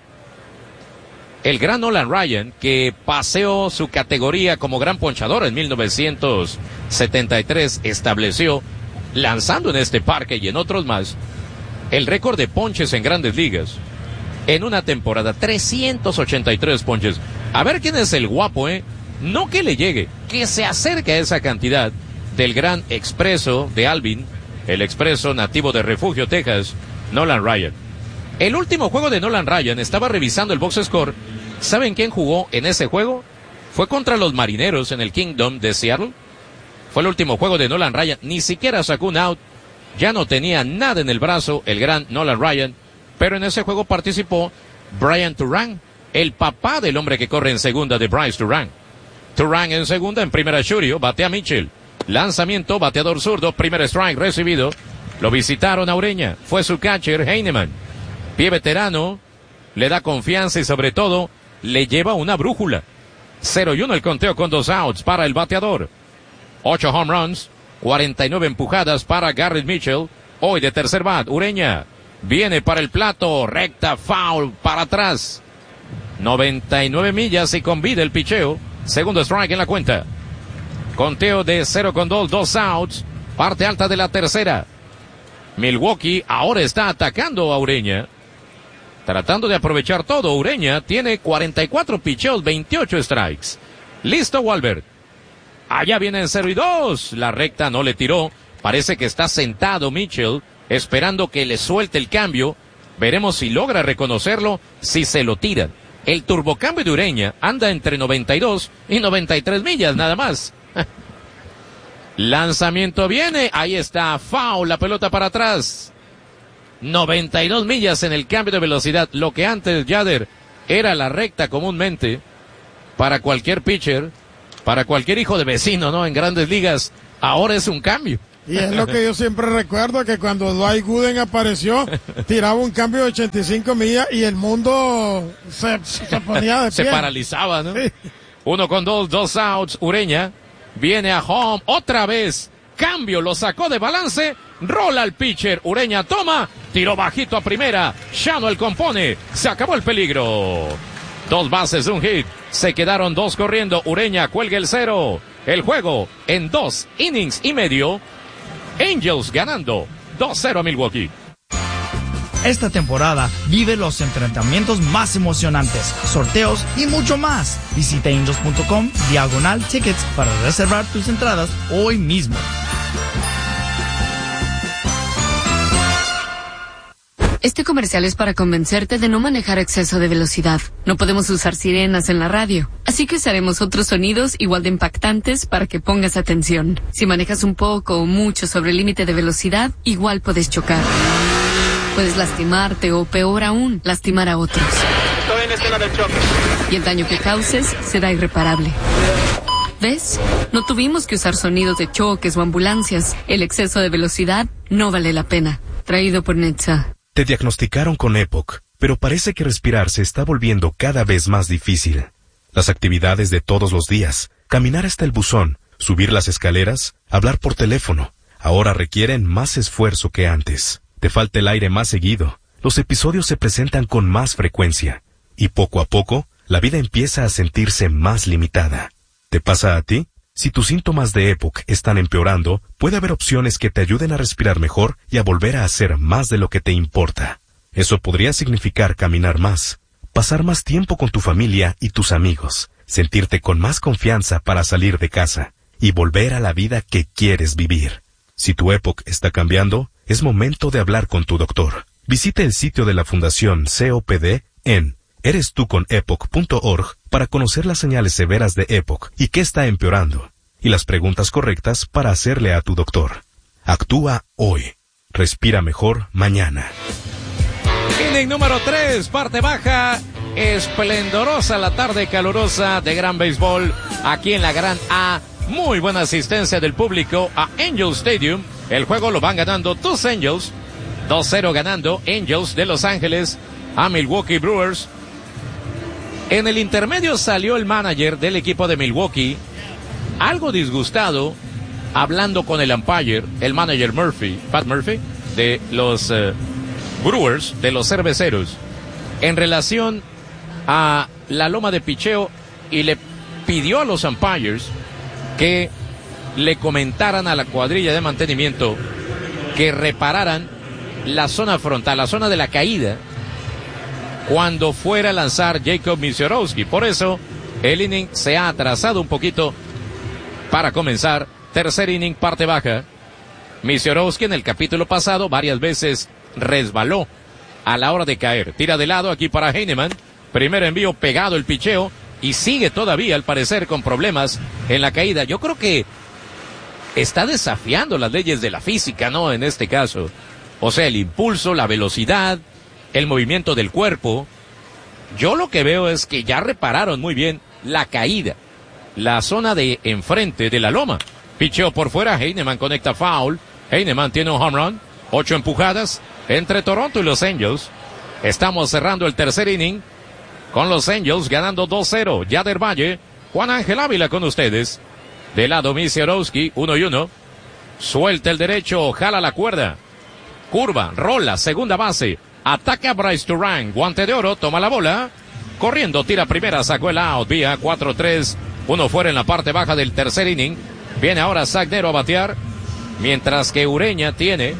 el gran Nolan Ryan, que paseó su categoría como gran ponchador en 1973, estableció, lanzando en este parque y en otros más, el récord de ponches en Grandes Ligas. En una temporada, 383 ponches. A ver quién es el guapo, No que le llegue, que se acerque a esa cantidad del gran expreso de Alvin, el expreso nativo de Refugio, Texas, Nolan Ryan. El último juego de Nolan Ryan, estaba revisando el box score. ¿Saben quién jugó en ese juego? Fue contra los Marineros en el Kingdom de Seattle. Fue el último juego de Nolan Ryan. Ni siquiera sacó un out. Ya no tenía nada en el brazo el gran Nolan Ryan. Pero en ese juego participó Brian Turang, el papá del hombre que corre en segunda de Bryce Durant. Turang en segunda, en primera Chourio, batea Mitchell. Lanzamiento, bateador zurdo, primer strike recibido. Lo visitaron a Ureña. Fue su catcher, Heineman. Pie veterano, le da confianza y sobre todo le lleva una brújula. 0-1 el conteo con 2 outs para el bateador. 8 home runs, 49 empujadas para Garrett Mitchell. Hoy de tercer bat, Ureña viene para el plato, recta, foul, para atrás. 99 millas y con vida el picheo. Segundo strike en la cuenta. Conteo de 0-2, 2 outs. Parte alta de la tercera. Milwaukee ahora está atacando a Ureña, tratando de aprovechar todo. Ureña tiene 44 picheos, 28 strikes. Listo Walbert. Allá vienen 0-2. La recta no le tiró. Parece que está sentado Mitchell, esperando que le suelte el cambio. Veremos si logra reconocerlo, si se lo tiran. El turbocambio de Ureña anda entre 92 y 93 millas nada más. Lanzamiento viene, ahí está, foul, la pelota para atrás. 92 millas en el cambio de velocidad. Lo que antes, Yader, era la recta comúnmente para cualquier pitcher, para cualquier hijo de vecino, ¿no? En Grandes Ligas, ahora es un cambio. Y es lo que yo siempre recuerdo, que cuando Dwight Gooden apareció, tiraba un cambio de 85 millas y el mundo se ponía de pie. Se paralizaba, ¿no? Sí. 1-2, 2 outs, Ureña viene a home, otra vez, cambio, lo sacó de balance, rola el pitcher, Ureña toma, tiró bajito a primera, Schanuel compone, se acabó el peligro. 2 bases, un hit, se quedaron 2 corriendo, Ureña cuelga el 0, el juego en 2 innings y medio, Angels ganando 2-0 a Milwaukee. Esta temporada vive los enfrentamientos más emocionantes, sorteos y mucho más. Visita angels.com/tickets para reservar tus entradas hoy mismo. Este comercial es para convencerte de no manejar a exceso de velocidad. No podemos usar sirenas en la radio, así que usaremos otros sonidos igual de impactantes para que pongas atención. Si manejas un poco o mucho sobre el límite de velocidad, igual puedes chocar. Puedes lastimarte o, peor aún, lastimar a otros. Estoy en escena del choque. Y el daño que causes será irreparable. ¿Ves? No tuvimos que usar sonidos de choques o ambulancias. El exceso de velocidad no vale la pena. Traído por NHTSA. Te diagnosticaron con EPOC, pero parece que respirar se está volviendo cada vez más difícil. Las actividades de todos los días, caminar hasta el buzón, subir las escaleras, hablar por teléfono, ahora requieren más esfuerzo que antes. Te falta el aire más seguido, los episodios se presentan con más frecuencia, y poco a poco, la vida empieza a sentirse más limitada. ¿Te pasa a ti? Si tus síntomas de EPOC están empeorando, puede haber opciones que te ayuden a respirar mejor y a volver a hacer más de lo que te importa. Eso podría significar caminar más, pasar más tiempo con tu familia y tus amigos, sentirte con más confianza para salir de casa y volver a la vida que quieres vivir. Si tu EPOC está cambiando, es momento de hablar con tu doctor. Visita el sitio de la Fundación COPD en erestuconepoc.org para conocer las señales severas de EPOC y qué está empeorando, y las preguntas correctas para hacerle a tu doctor. Actúa hoy. Respira mejor mañana. Inning número 3, parte baja. Esplendorosa la tarde calurosa de gran béisbol aquí en la Gran A. Muy buena asistencia del público a Angel Stadium. El juego lo van ganando tus Angels. 2-0 ganando Angels de Los Ángeles a Milwaukee Brewers. En el intermedio salió el manager del equipo de Milwaukee, algo disgustado, hablando con el umpire, el manager Pat Murphy, de los Brewers, de los cerveceros, en relación a la loma de picheo, y le pidió a los umpires que le comentaran a la cuadrilla de mantenimiento que repararan la zona frontal, la zona de la caída, cuando fuera a lanzar Jacob Misiorowski. Por eso el inning se ha atrasado un poquito para comenzar. Tercer inning, parte baja. Misiorowski en el capítulo pasado varias veces resbaló a la hora de caer. Tira de lado aquí para Heinemann. Primer envío pegado el picheo y sigue todavía al parecer con problemas en la caída. Yo creo que está desafiando las leyes de la física, ¿no? En este caso. O sea, el impulso, la velocidad, el movimiento del cuerpo. Yo lo que veo es que ya repararon muy bien la caída, la zona de enfrente de la loma. Picheo por fuera, Heinemann conecta foul. Heinemann tiene un home run, 8 empujadas entre Toronto y los Angels. Estamos cerrando el tercer inning con los Angels ganando 2-0. Yader Valle, Juan Ángel Ávila con ustedes. De lado Misiorowski, 1-1. Suelta el derecho, jala la cuerda. Curva, rola, segunda base. Ataca Bryce Turang, guante de oro, toma la bola. Corriendo, tira primera, sacó el out, vía 4-3. Uno fuera en la parte baja del tercer inning. Viene ahora Zach Nero a batear. Mientras que Ureña tiene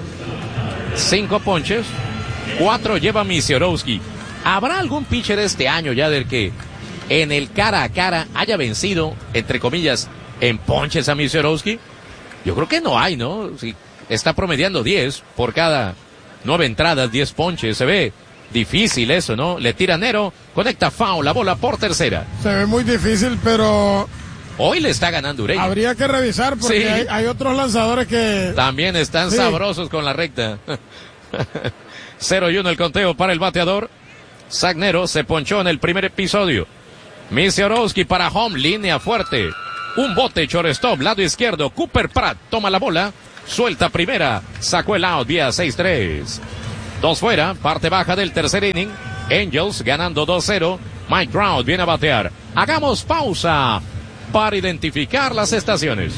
5 ponches. 4 lleva Misiorowski. ¿Habrá algún pitcher este año ya del que en el cara a cara haya vencido, entre comillas, en ponches a Misiorowski? Yo creo que no hay, ¿no? Si está promediando 10 por cada 9 entradas, 10 ponches. Se ve difícil eso, ¿no? Le tira Nero, conecta foul, la bola por tercera. Se ve muy difícil, pero hoy le está ganando Ureña. Habría que revisar porque hay otros lanzadores que también están sabrosos con la recta. 0-1 el conteo para el bateador. Sagnero se ponchó en el primer episodio. Misiorowski para home, línea fuerte. Un bote, shortstop, lado izquierdo. Cooper Pratt toma la bola. Suelta primera. Sacó el out vía 6-3. 2 fuera, parte baja del tercer inning. Angels ganando 2-0. Mike Trout viene a batear. Hagamos pausa para identificar las estaciones.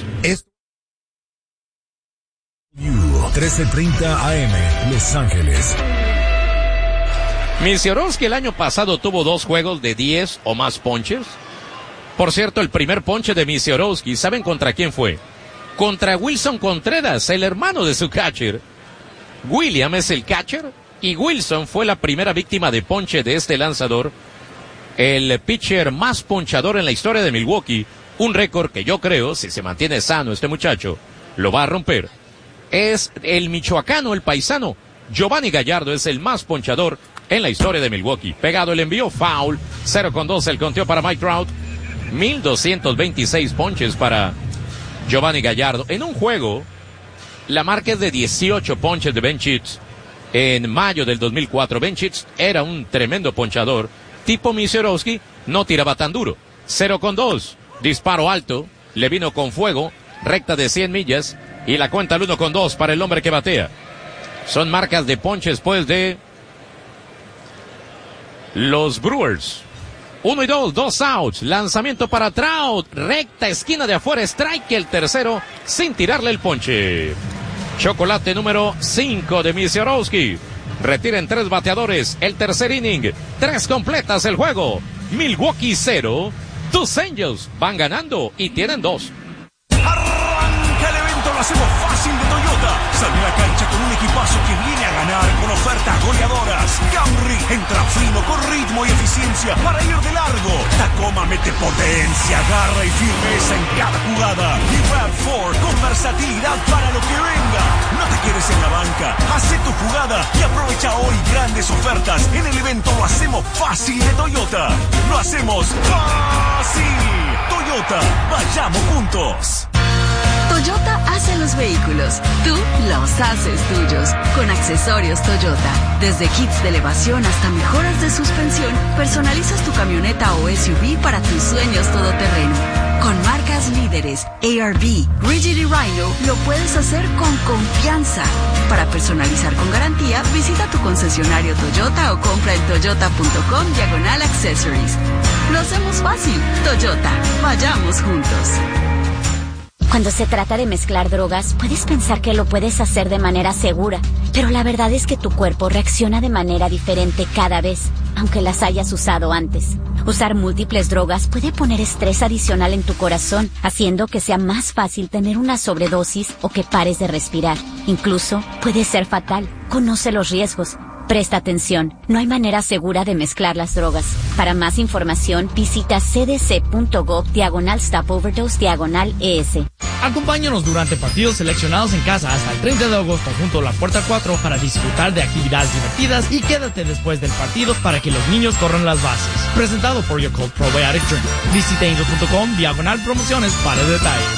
13:30 AM, Los Ángeles. Misiorowski el año pasado tuvo 2 juegos de 10 o más ponches. Por cierto, el primer ponche de Misiorowski, ¿saben contra quién fue? Contra Wilson Contreras, el hermano de su catcher. William es el catcher y Wilson fue la primera víctima de ponche de este lanzador. El pitcher más ponchador en la historia de Milwaukee. Un récord que yo creo, si se mantiene sano este muchacho, lo va a romper. Es el michoacano, el paisano. Giovanni Gallardo es el más ponchador en la historia de Milwaukee. Pegado el envío, foul. 0-2 el conteo para Mike Trout. 1,226 ponches para Giovanni Gallardo. En un juego, la marca es de 18 ponches de Ben Sheets. En mayo del 2004, Ben Sheets era un tremendo ponchador. Tipo Misiorowski, no tiraba tan duro. 0-2. Disparo alto. Le vino con fuego. Recta de 100 millas. Y la cuenta al 1-2 para el hombre que batea. Son marcas de ponches pues de los Brewers. 1-2, 2 outs. Lanzamiento para Trout. Recta, esquina de afuera. Strike el tercero sin tirarle el ponche. Chocolate número 5 de Misiorowski. Retiren 3 bateadores. El tercer inning. 3 completas el juego. Milwaukee 0. Tus Angels van ganando y tienen 2. Arranca el evento, lo hacemos fácil de Toyota. Sale a la cancha con un equipazo que viene a ganar con ofertas goleadoras. Camry entra fino con ritmo y eficiencia para ir de largo. Tacoma mete potencia, garra y firmeza en cada jugada. Y RAV4 con versatilidad para lo que venga. No te quedes en la banca, hace tu jugada y aprovecha hoy grandes ofertas. En el evento lo hacemos fácil de Toyota. Lo hacemos fácil. Toyota, vayamos juntos. Toyota hace los vehículos, tú los haces tuyos. Con accesorios Toyota, desde kits de elevación hasta mejoras de suspensión, personalizas tu camioneta o SUV para tus sueños todoterreno. Con marcas líderes, ARB, Rigid y Rhino, lo puedes hacer con confianza. Para personalizar con garantía, visita tu concesionario Toyota o compra en toyota.com/accessories. Lo hacemos fácil. Toyota, vayamos juntos. Cuando se trata de mezclar drogas, puedes pensar que lo puedes hacer de manera segura, pero la verdad es que tu cuerpo reacciona de manera diferente cada vez, aunque las hayas usado antes. Usar múltiples drogas puede poner estrés adicional en tu corazón, haciendo que sea más fácil tener una sobredosis o que pares de respirar. Incluso puede ser fatal. Conoce los riesgos. Presta atención, no hay manera segura de mezclar las drogas. Para más información, visita cdc.gov/stop-overdose/ES. Acompáñanos durante partidos seleccionados en casa hasta el 30 de agosto junto a la Puerta 4 para disfrutar de actividades divertidas y quédate después del partido para que los niños corran las bases. Presentado por Yakult Probiotic Drink. Visita angels.com/promociones para detalles.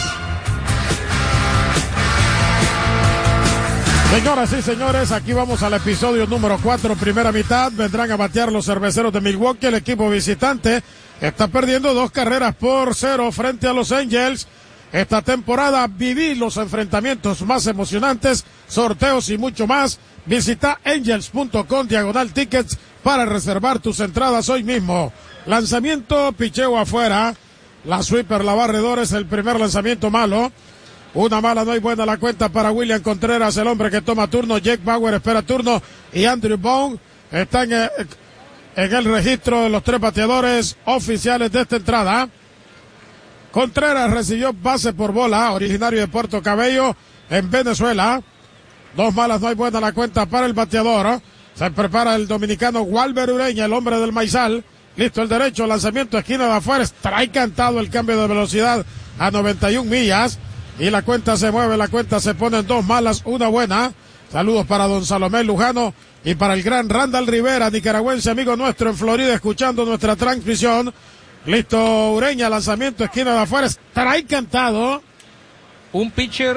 Señoras y señores, aquí vamos al episodio número 4, primera mitad. Vendrán a batear los cerveceros de Milwaukee. El equipo visitante está perdiendo 2-0 frente a los Angels. Esta temporada viví los enfrentamientos más emocionantes, sorteos y mucho más. Visita angels.com/tickets para reservar tus entradas hoy mismo. Lanzamiento, picheo afuera. La sweeper, la barredora es el primer lanzamiento malo. Una mala, no hay buena la cuenta para William Contreras, el hombre que toma turno. Jake Bauer espera turno y Andrew Bone están en el registro de los 3 bateadores oficiales de esta entrada. Contreras recibió base por bola, originario de Puerto Cabello, en Venezuela. 2 malas, no hay buena la cuenta para el bateador. Se prepara el dominicano Walber Ureña, el hombre del maizal. Listo el derecho, lanzamiento, esquina de afuera, strike cantado, el cambio de velocidad a 91 millas. Y la cuenta se mueve, la cuenta se pone en 2 malas, 1 buena. Saludos para don Salomé Lujano y para el gran Randall Rivera, nicaragüense, amigo nuestro en Florida, escuchando nuestra transmisión. Listo Ureña, lanzamiento, esquina de afuera, strike cantado. Un pitcher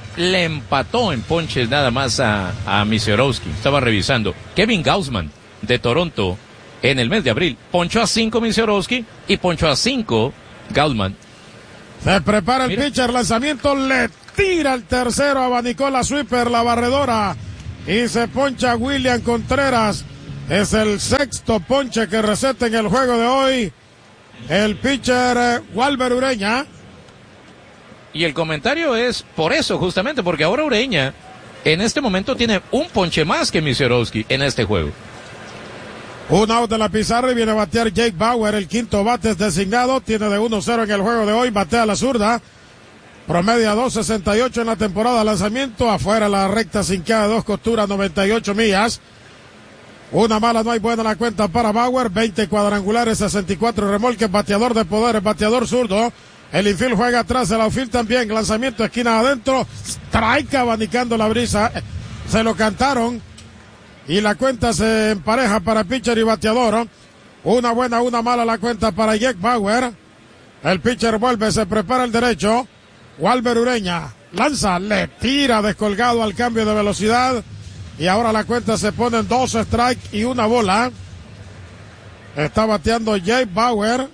le empató en ponches nada más a Misiorowski. Estaba revisando. Kevin Gausman de Toronto en el mes de abril ponchó a 5 Misiorowski y ponchó a 5 Gausman. Se prepara el pitcher, lanzamiento, le tira el tercero, abanicó la sweeper, la barredora, y se poncha William Contreras. Es el sexto ponche que receta en el juego de hoy el pitcher Walber Ureña. Y el comentario es por eso, justamente, porque ahora Ureña en este momento tiene un ponche más que Misiorowski en este juego. Un out de la pizarra y viene a batear Jake Bauer, el quinto bate es designado, tiene de 1-0 en el juego de hoy, batea a la zurda, promedia 2.68 en la temporada, lanzamiento afuera la recta sinqueada de 2 costuras, 98 millas. Una mala, no hay buena la cuenta para Bauer, 20 cuadrangulares, 64 remolques, bateador de poder, bateador zurdo. El infield juega atrás, el outfield también, lanzamiento, esquina adentro, strike abanicando la brisa, se lo cantaron y la cuenta se empareja para pitcher y bateador. Una buena, una mala la cuenta para Jake Bauer. El pitcher vuelve, se prepara el derecho, Walber Ureña, lanza, le tira descolgado al cambio de velocidad y ahora la cuenta se pone en 2 strikes y una bola. Está bateando Jake Bauer.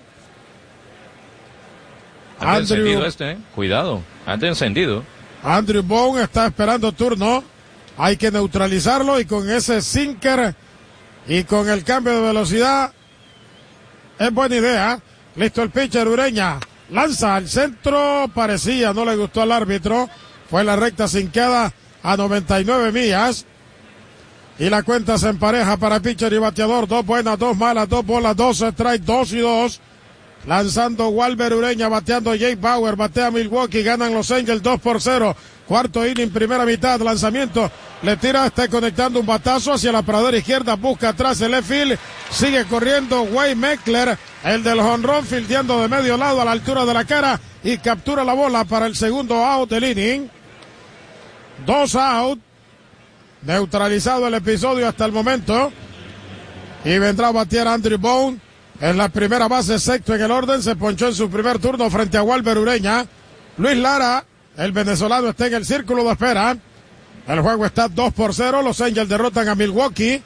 Anda encendido cuidado, anda encendido. Andrew Bone está esperando turno. Hay que neutralizarlo y con ese sinker y con el cambio de velocidad es buena idea. Listo el pitcher Ureña. Lanza al centro, parecía, no le gustó al árbitro. Fue la recta sinqueada a 99 millas. Y la cuenta se empareja para pitcher y bateador. 2 buenas, 2 malas, 2 bolas, 2 strikes, 2-2. Lanzando Walber Ureña, bateando Jake Bauer, batea Milwaukee, ganan los Angels 2-0. Cuarto inning, primera mitad, lanzamiento, le tira, está conectando un batazo hacia la pradera izquierda, busca atrás el left field, sigue corriendo Wade Meckler, el del jonrón, fildeando de medio lado a la altura de la cara y captura la bola para el segundo out del inning. 2 out, neutralizado el episodio hasta el momento y vendrá a batear Andrew Bone. En la primera base, sexto en el orden, se ponchó en su primer turno frente a Walber Ureña. Luis Lara, el venezolano, está en el círculo de espera. El juego está 2-0, los Angels derrotan a Milwaukee.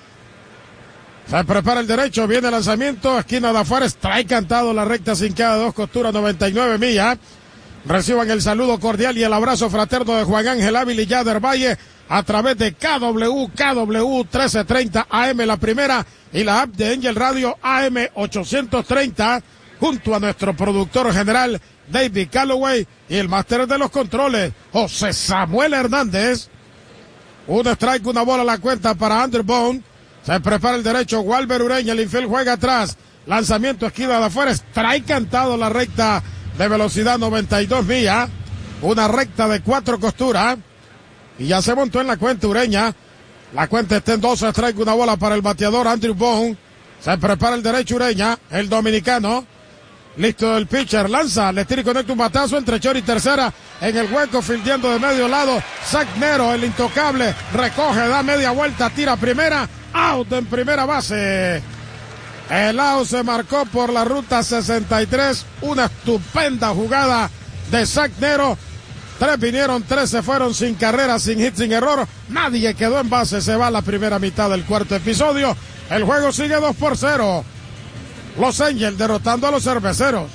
Se prepara el derecho, viene el lanzamiento, esquina de afuera, strike cantado, la recta sinqueada de 2 costuras, 99 millas. Reciban el saludo cordial y el abrazo fraterno de Juan Ángel Ávila y Yader Valle a través de KW 1330 AM la primera y la app de Angel Radio AM 830 junto a nuestro productor general David Calloway y el máster de los controles José Samuel Hernández. Un strike, una bola a la cuenta para Andrew Bone. Se prepara el derecho, Walber Ureña, el infield juega atrás, lanzamiento esquina de afuera, strike cantado, la recta de velocidad 92 millas, una recta de 4 costuras y ya se montó en la cuenta Ureña. La cuenta está en 2 strike, una bola para el bateador Andrew Bone. Se prepara el derecho Ureña, el dominicano. Listo el pitcher, lanza, le tira y conecta un batazo entre short y tercera en el hueco, fildeando de medio lado. Zach Nero, el intocable, recoge, da media vuelta, tira primera, out en primera base. El out se marcó por la ruta 63, una estupenda jugada de Zach Nero. 3 vinieron, 3 se fueron sin carrera, sin hit, sin error. Nadie quedó en base, se va la primera mitad del cuarto episodio. El juego sigue 2-0. Los Angels derrotando a los Cerveceros.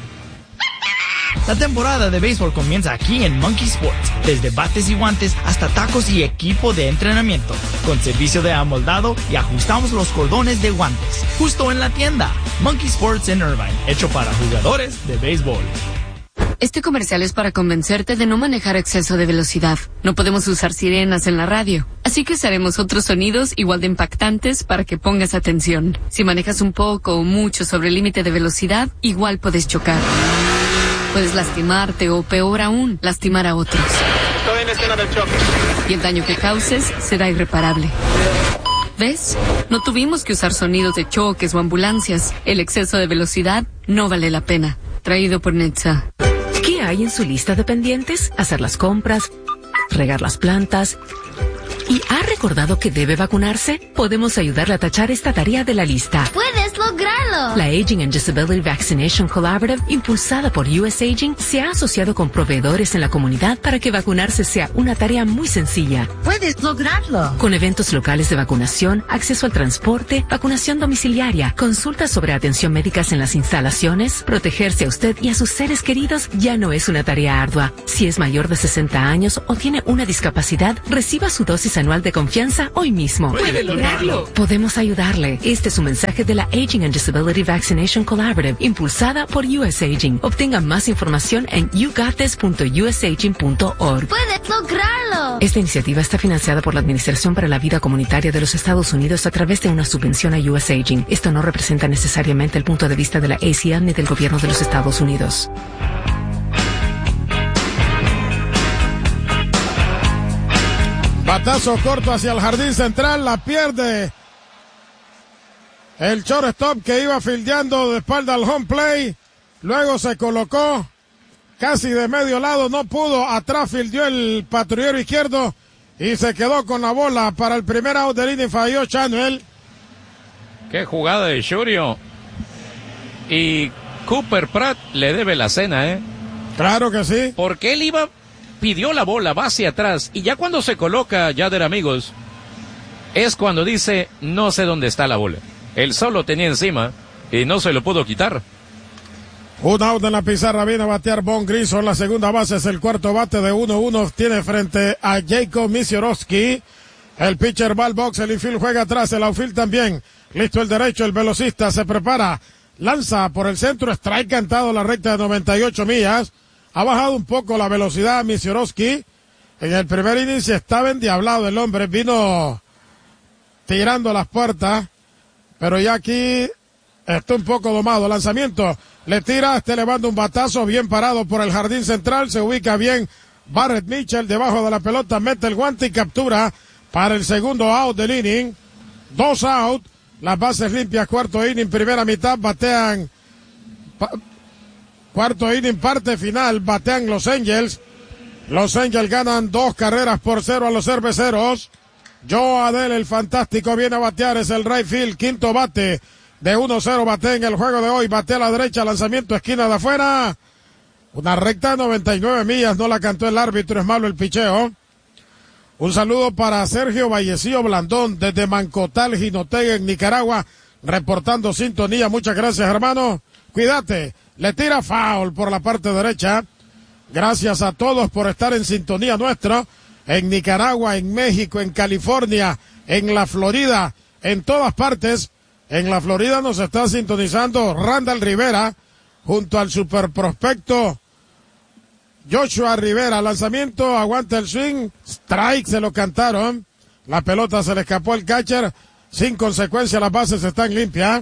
La temporada de béisbol comienza aquí en Monkey Sports, desde bates y guantes hasta tacos y equipo de entrenamiento, con servicio de amoldado y ajustamos los cordones de guantes, justo en la tienda. Monkey Sports en Irvine, hecho para jugadores de béisbol. Este comercial es para convencerte de no manejar a exceso de velocidad. No podemos usar sirenas en la radio, así que usaremos otros sonidos igual de impactantes para que pongas atención. Si manejas un poco o mucho sobre el límite de velocidad, igual puedes chocar. Puedes lastimarte o, peor aún, lastimar a otros. Estoy en escena del choque. Y el daño que causes será irreparable. ¿Ves? No tuvimos que usar sonidos de choques o ambulancias. El exceso de velocidad no vale la pena. Traído por Netza. ¿Qué hay en su lista de pendientes? Hacer las compras, regar las plantas, ¿Y ha recordado que debe vacunarse? Podemos ayudarle a tachar esta tarea de la lista. ¡Puedes lograrlo! La Aging and Disability Vaccination Collaborative, impulsada por US Aging, se ha asociado con proveedores en la comunidad para que vacunarse sea una tarea muy sencilla. ¡Puedes lograrlo! Con eventos locales de vacunación, acceso al transporte, vacunación domiciliaria, consultas sobre atención médicas en las instalaciones, protegerse a usted y a sus seres queridos ya no es una tarea ardua. Si es mayor de 60 años o tiene una discapacidad, reciba su dosis anual de confianza hoy mismo. ¡Puede lograrlo! Podemos ayudarle. Este es un mensaje de la Aging and Disability Vaccination Collaborative, impulsada por US Aging. Obtenga más información en yougottes.usaging.org. ¡Puedes lograrlo! Esta iniciativa está financiada por la Administración para la Vida Comunitaria de los Estados Unidos a través de una subvención a US Aging. Esto no representa necesariamente el punto de vista de la ACL ni del gobierno de los Estados Unidos. Batazo corto hacia el jardín central, la pierde el shortstop que iba fildeando de espalda al home play, luego se colocó casi de medio lado, no pudo, atrás fildeó el patrullero izquierdo y se quedó con la bola para el primer out del inning, falló Chanuel. Qué jugada de Shurio. Y Cooper Pratt le debe la cena, ¿eh? Claro que sí. Porque él pidió la bola, va hacia atrás, y ya cuando se coloca Yader, amigos, es cuando dice, no sé dónde está la bola. Él solo tenía encima y no se lo pudo quitar. Un out en la pizarra, viene a batear Von Grissom, la segunda base es el cuarto bate de 1-1, tiene frente a Jacob Misiorowski. El pitcher va al box, el infield juega atrás, el outfield también. Listo el derecho, el velocista se prepara, lanza por el centro, strike cantado la recta de 98 millas. Ha bajado un poco la velocidad Misiorowski. En el primer inicio estaba endiablado el hombre, vino tirando las puertas, pero ya aquí está un poco domado. Lanzamiento, le tira, elevando un batazo, bien parado por el jardín central, se ubica bien Barrett Mitchell debajo de la pelota, mete el guante y captura para el segundo out del inning. 2 out, las bases limpias, cuarto inning, primera mitad, batean... Cuarto inning, parte final, batean Los Angels. Los Angels ganan 2-0 a los Cerveceros. Joe Adell, el fantástico, viene a batear, es el right field, quinto bate de 1-0, batea en el juego de hoy, batea a la derecha, lanzamiento, esquina de afuera. Una recta de 99 millas, no la cantó el árbitro, es malo el picheo. Un saludo para Sergio Vallecillo Blandón, desde Mancotal, Jinotega, en Nicaragua, reportando sintonía. Muchas gracias, hermano. Cuídate. Le tira foul por la parte derecha. Gracias a todos por estar en sintonía nuestra. En Nicaragua, en México, en California, en la Florida, en todas partes. En la Florida nos está sintonizando Randall Rivera junto al super prospecto Joshua Rivera. Lanzamiento, aguanta el swing, strike, se lo cantaron. La pelota se le escapó al catcher. Sin consecuencia, las bases están limpias.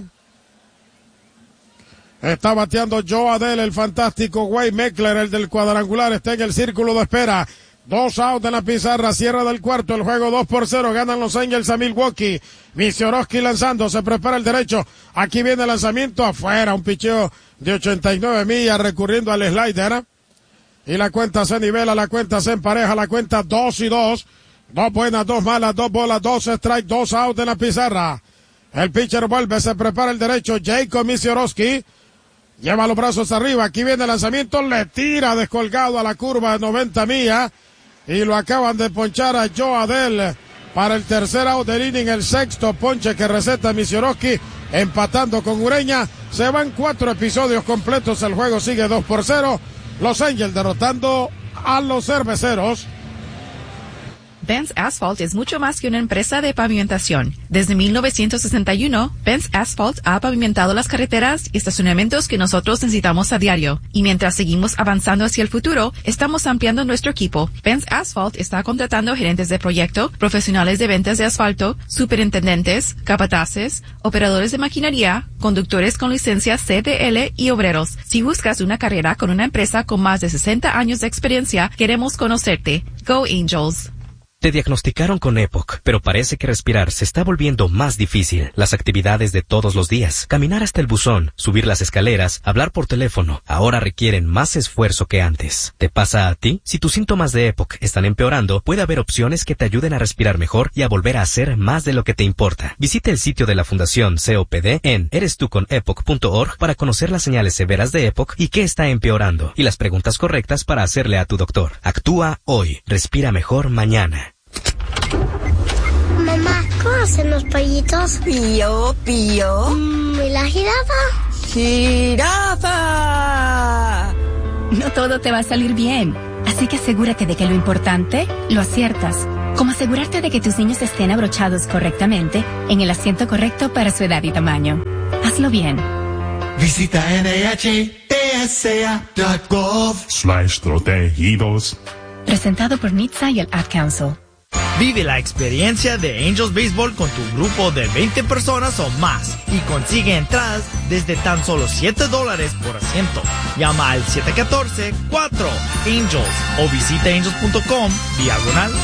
Está bateando Joe Adell, el fantástico. Wade Meckler, el del cuadrangular, está en el círculo de espera. 2 out en la pizarra, cierra del cuarto, el juego 2-0, ganan Los Angels a Milwaukee. Misiorowski lanzando, se prepara el derecho. Aquí viene el lanzamiento afuera, un picheo de 89 millas recurriendo al slider. Y la cuenta se nivela, la cuenta se empareja, la cuenta 2-2. 2 buenas, 2 malas, 2 bolas, 2 strike, 2 out en la pizarra. El pitcher vuelve, se prepara el derecho, Jacob Misiorowski. Lleva los brazos arriba, aquí viene el lanzamiento, le tira descolgado a la curva de 90 millas. Y lo acaban de ponchar a Joe Adell para el tercer out del inning, el sexto ponche que receta Misiorowski, empatando con Ureña. Se van 4 episodios completos, el juego sigue 2-0. Los Angels derrotando a los Cerveceros. Benz Asphalt es mucho más que una empresa de pavimentación. Desde 1961, Benz Asphalt ha pavimentado las carreteras y estacionamientos que nosotros necesitamos a diario. Y mientras seguimos avanzando hacia el futuro, estamos ampliando nuestro equipo. Benz Asphalt está contratando gerentes de proyecto, profesionales de ventas de asfalto, superintendentes, capataces, operadores de maquinaria, conductores con licencia CDL y obreros. Si buscas una carrera con una empresa con más de 60 años de experiencia, queremos conocerte. Go Angels! Te diagnosticaron con EPOC, pero parece que respirar se está volviendo más difícil. Las actividades de todos los días, caminar hasta el buzón, subir las escaleras, hablar por teléfono, ahora requieren más esfuerzo que antes. ¿Te pasa a ti? Si tus síntomas de EPOC están empeorando, puede haber opciones que te ayuden a respirar mejor y a volver a hacer más de lo que te importa. Visita el sitio de la Fundación COPD en erestuconepoc.org para conocer las señales severas de EPOC y qué está empeorando, y las preguntas correctas para hacerle a tu doctor. Actúa hoy. Respira mejor mañana. Mamá, ¿cómo hacen los pollitos? Pío, pío. ¿Y la jirafa? ¡Jirafa! No todo te va a salir bien, así que asegúrate de que lo importante lo aciertas. Como asegurarte de que tus niños estén abrochados correctamente en el asiento correcto para su edad y tamaño. Hazlo bien. Visita NHTSA.gov/protegidos. Presentado por NHTSA y el Ad Council. Vive la experiencia de Angels Baseball con tu grupo de 20 personas o más y consigue entradas desde tan solo $7 por asiento. Llama al 714-4-ANGELS o visita angels.com/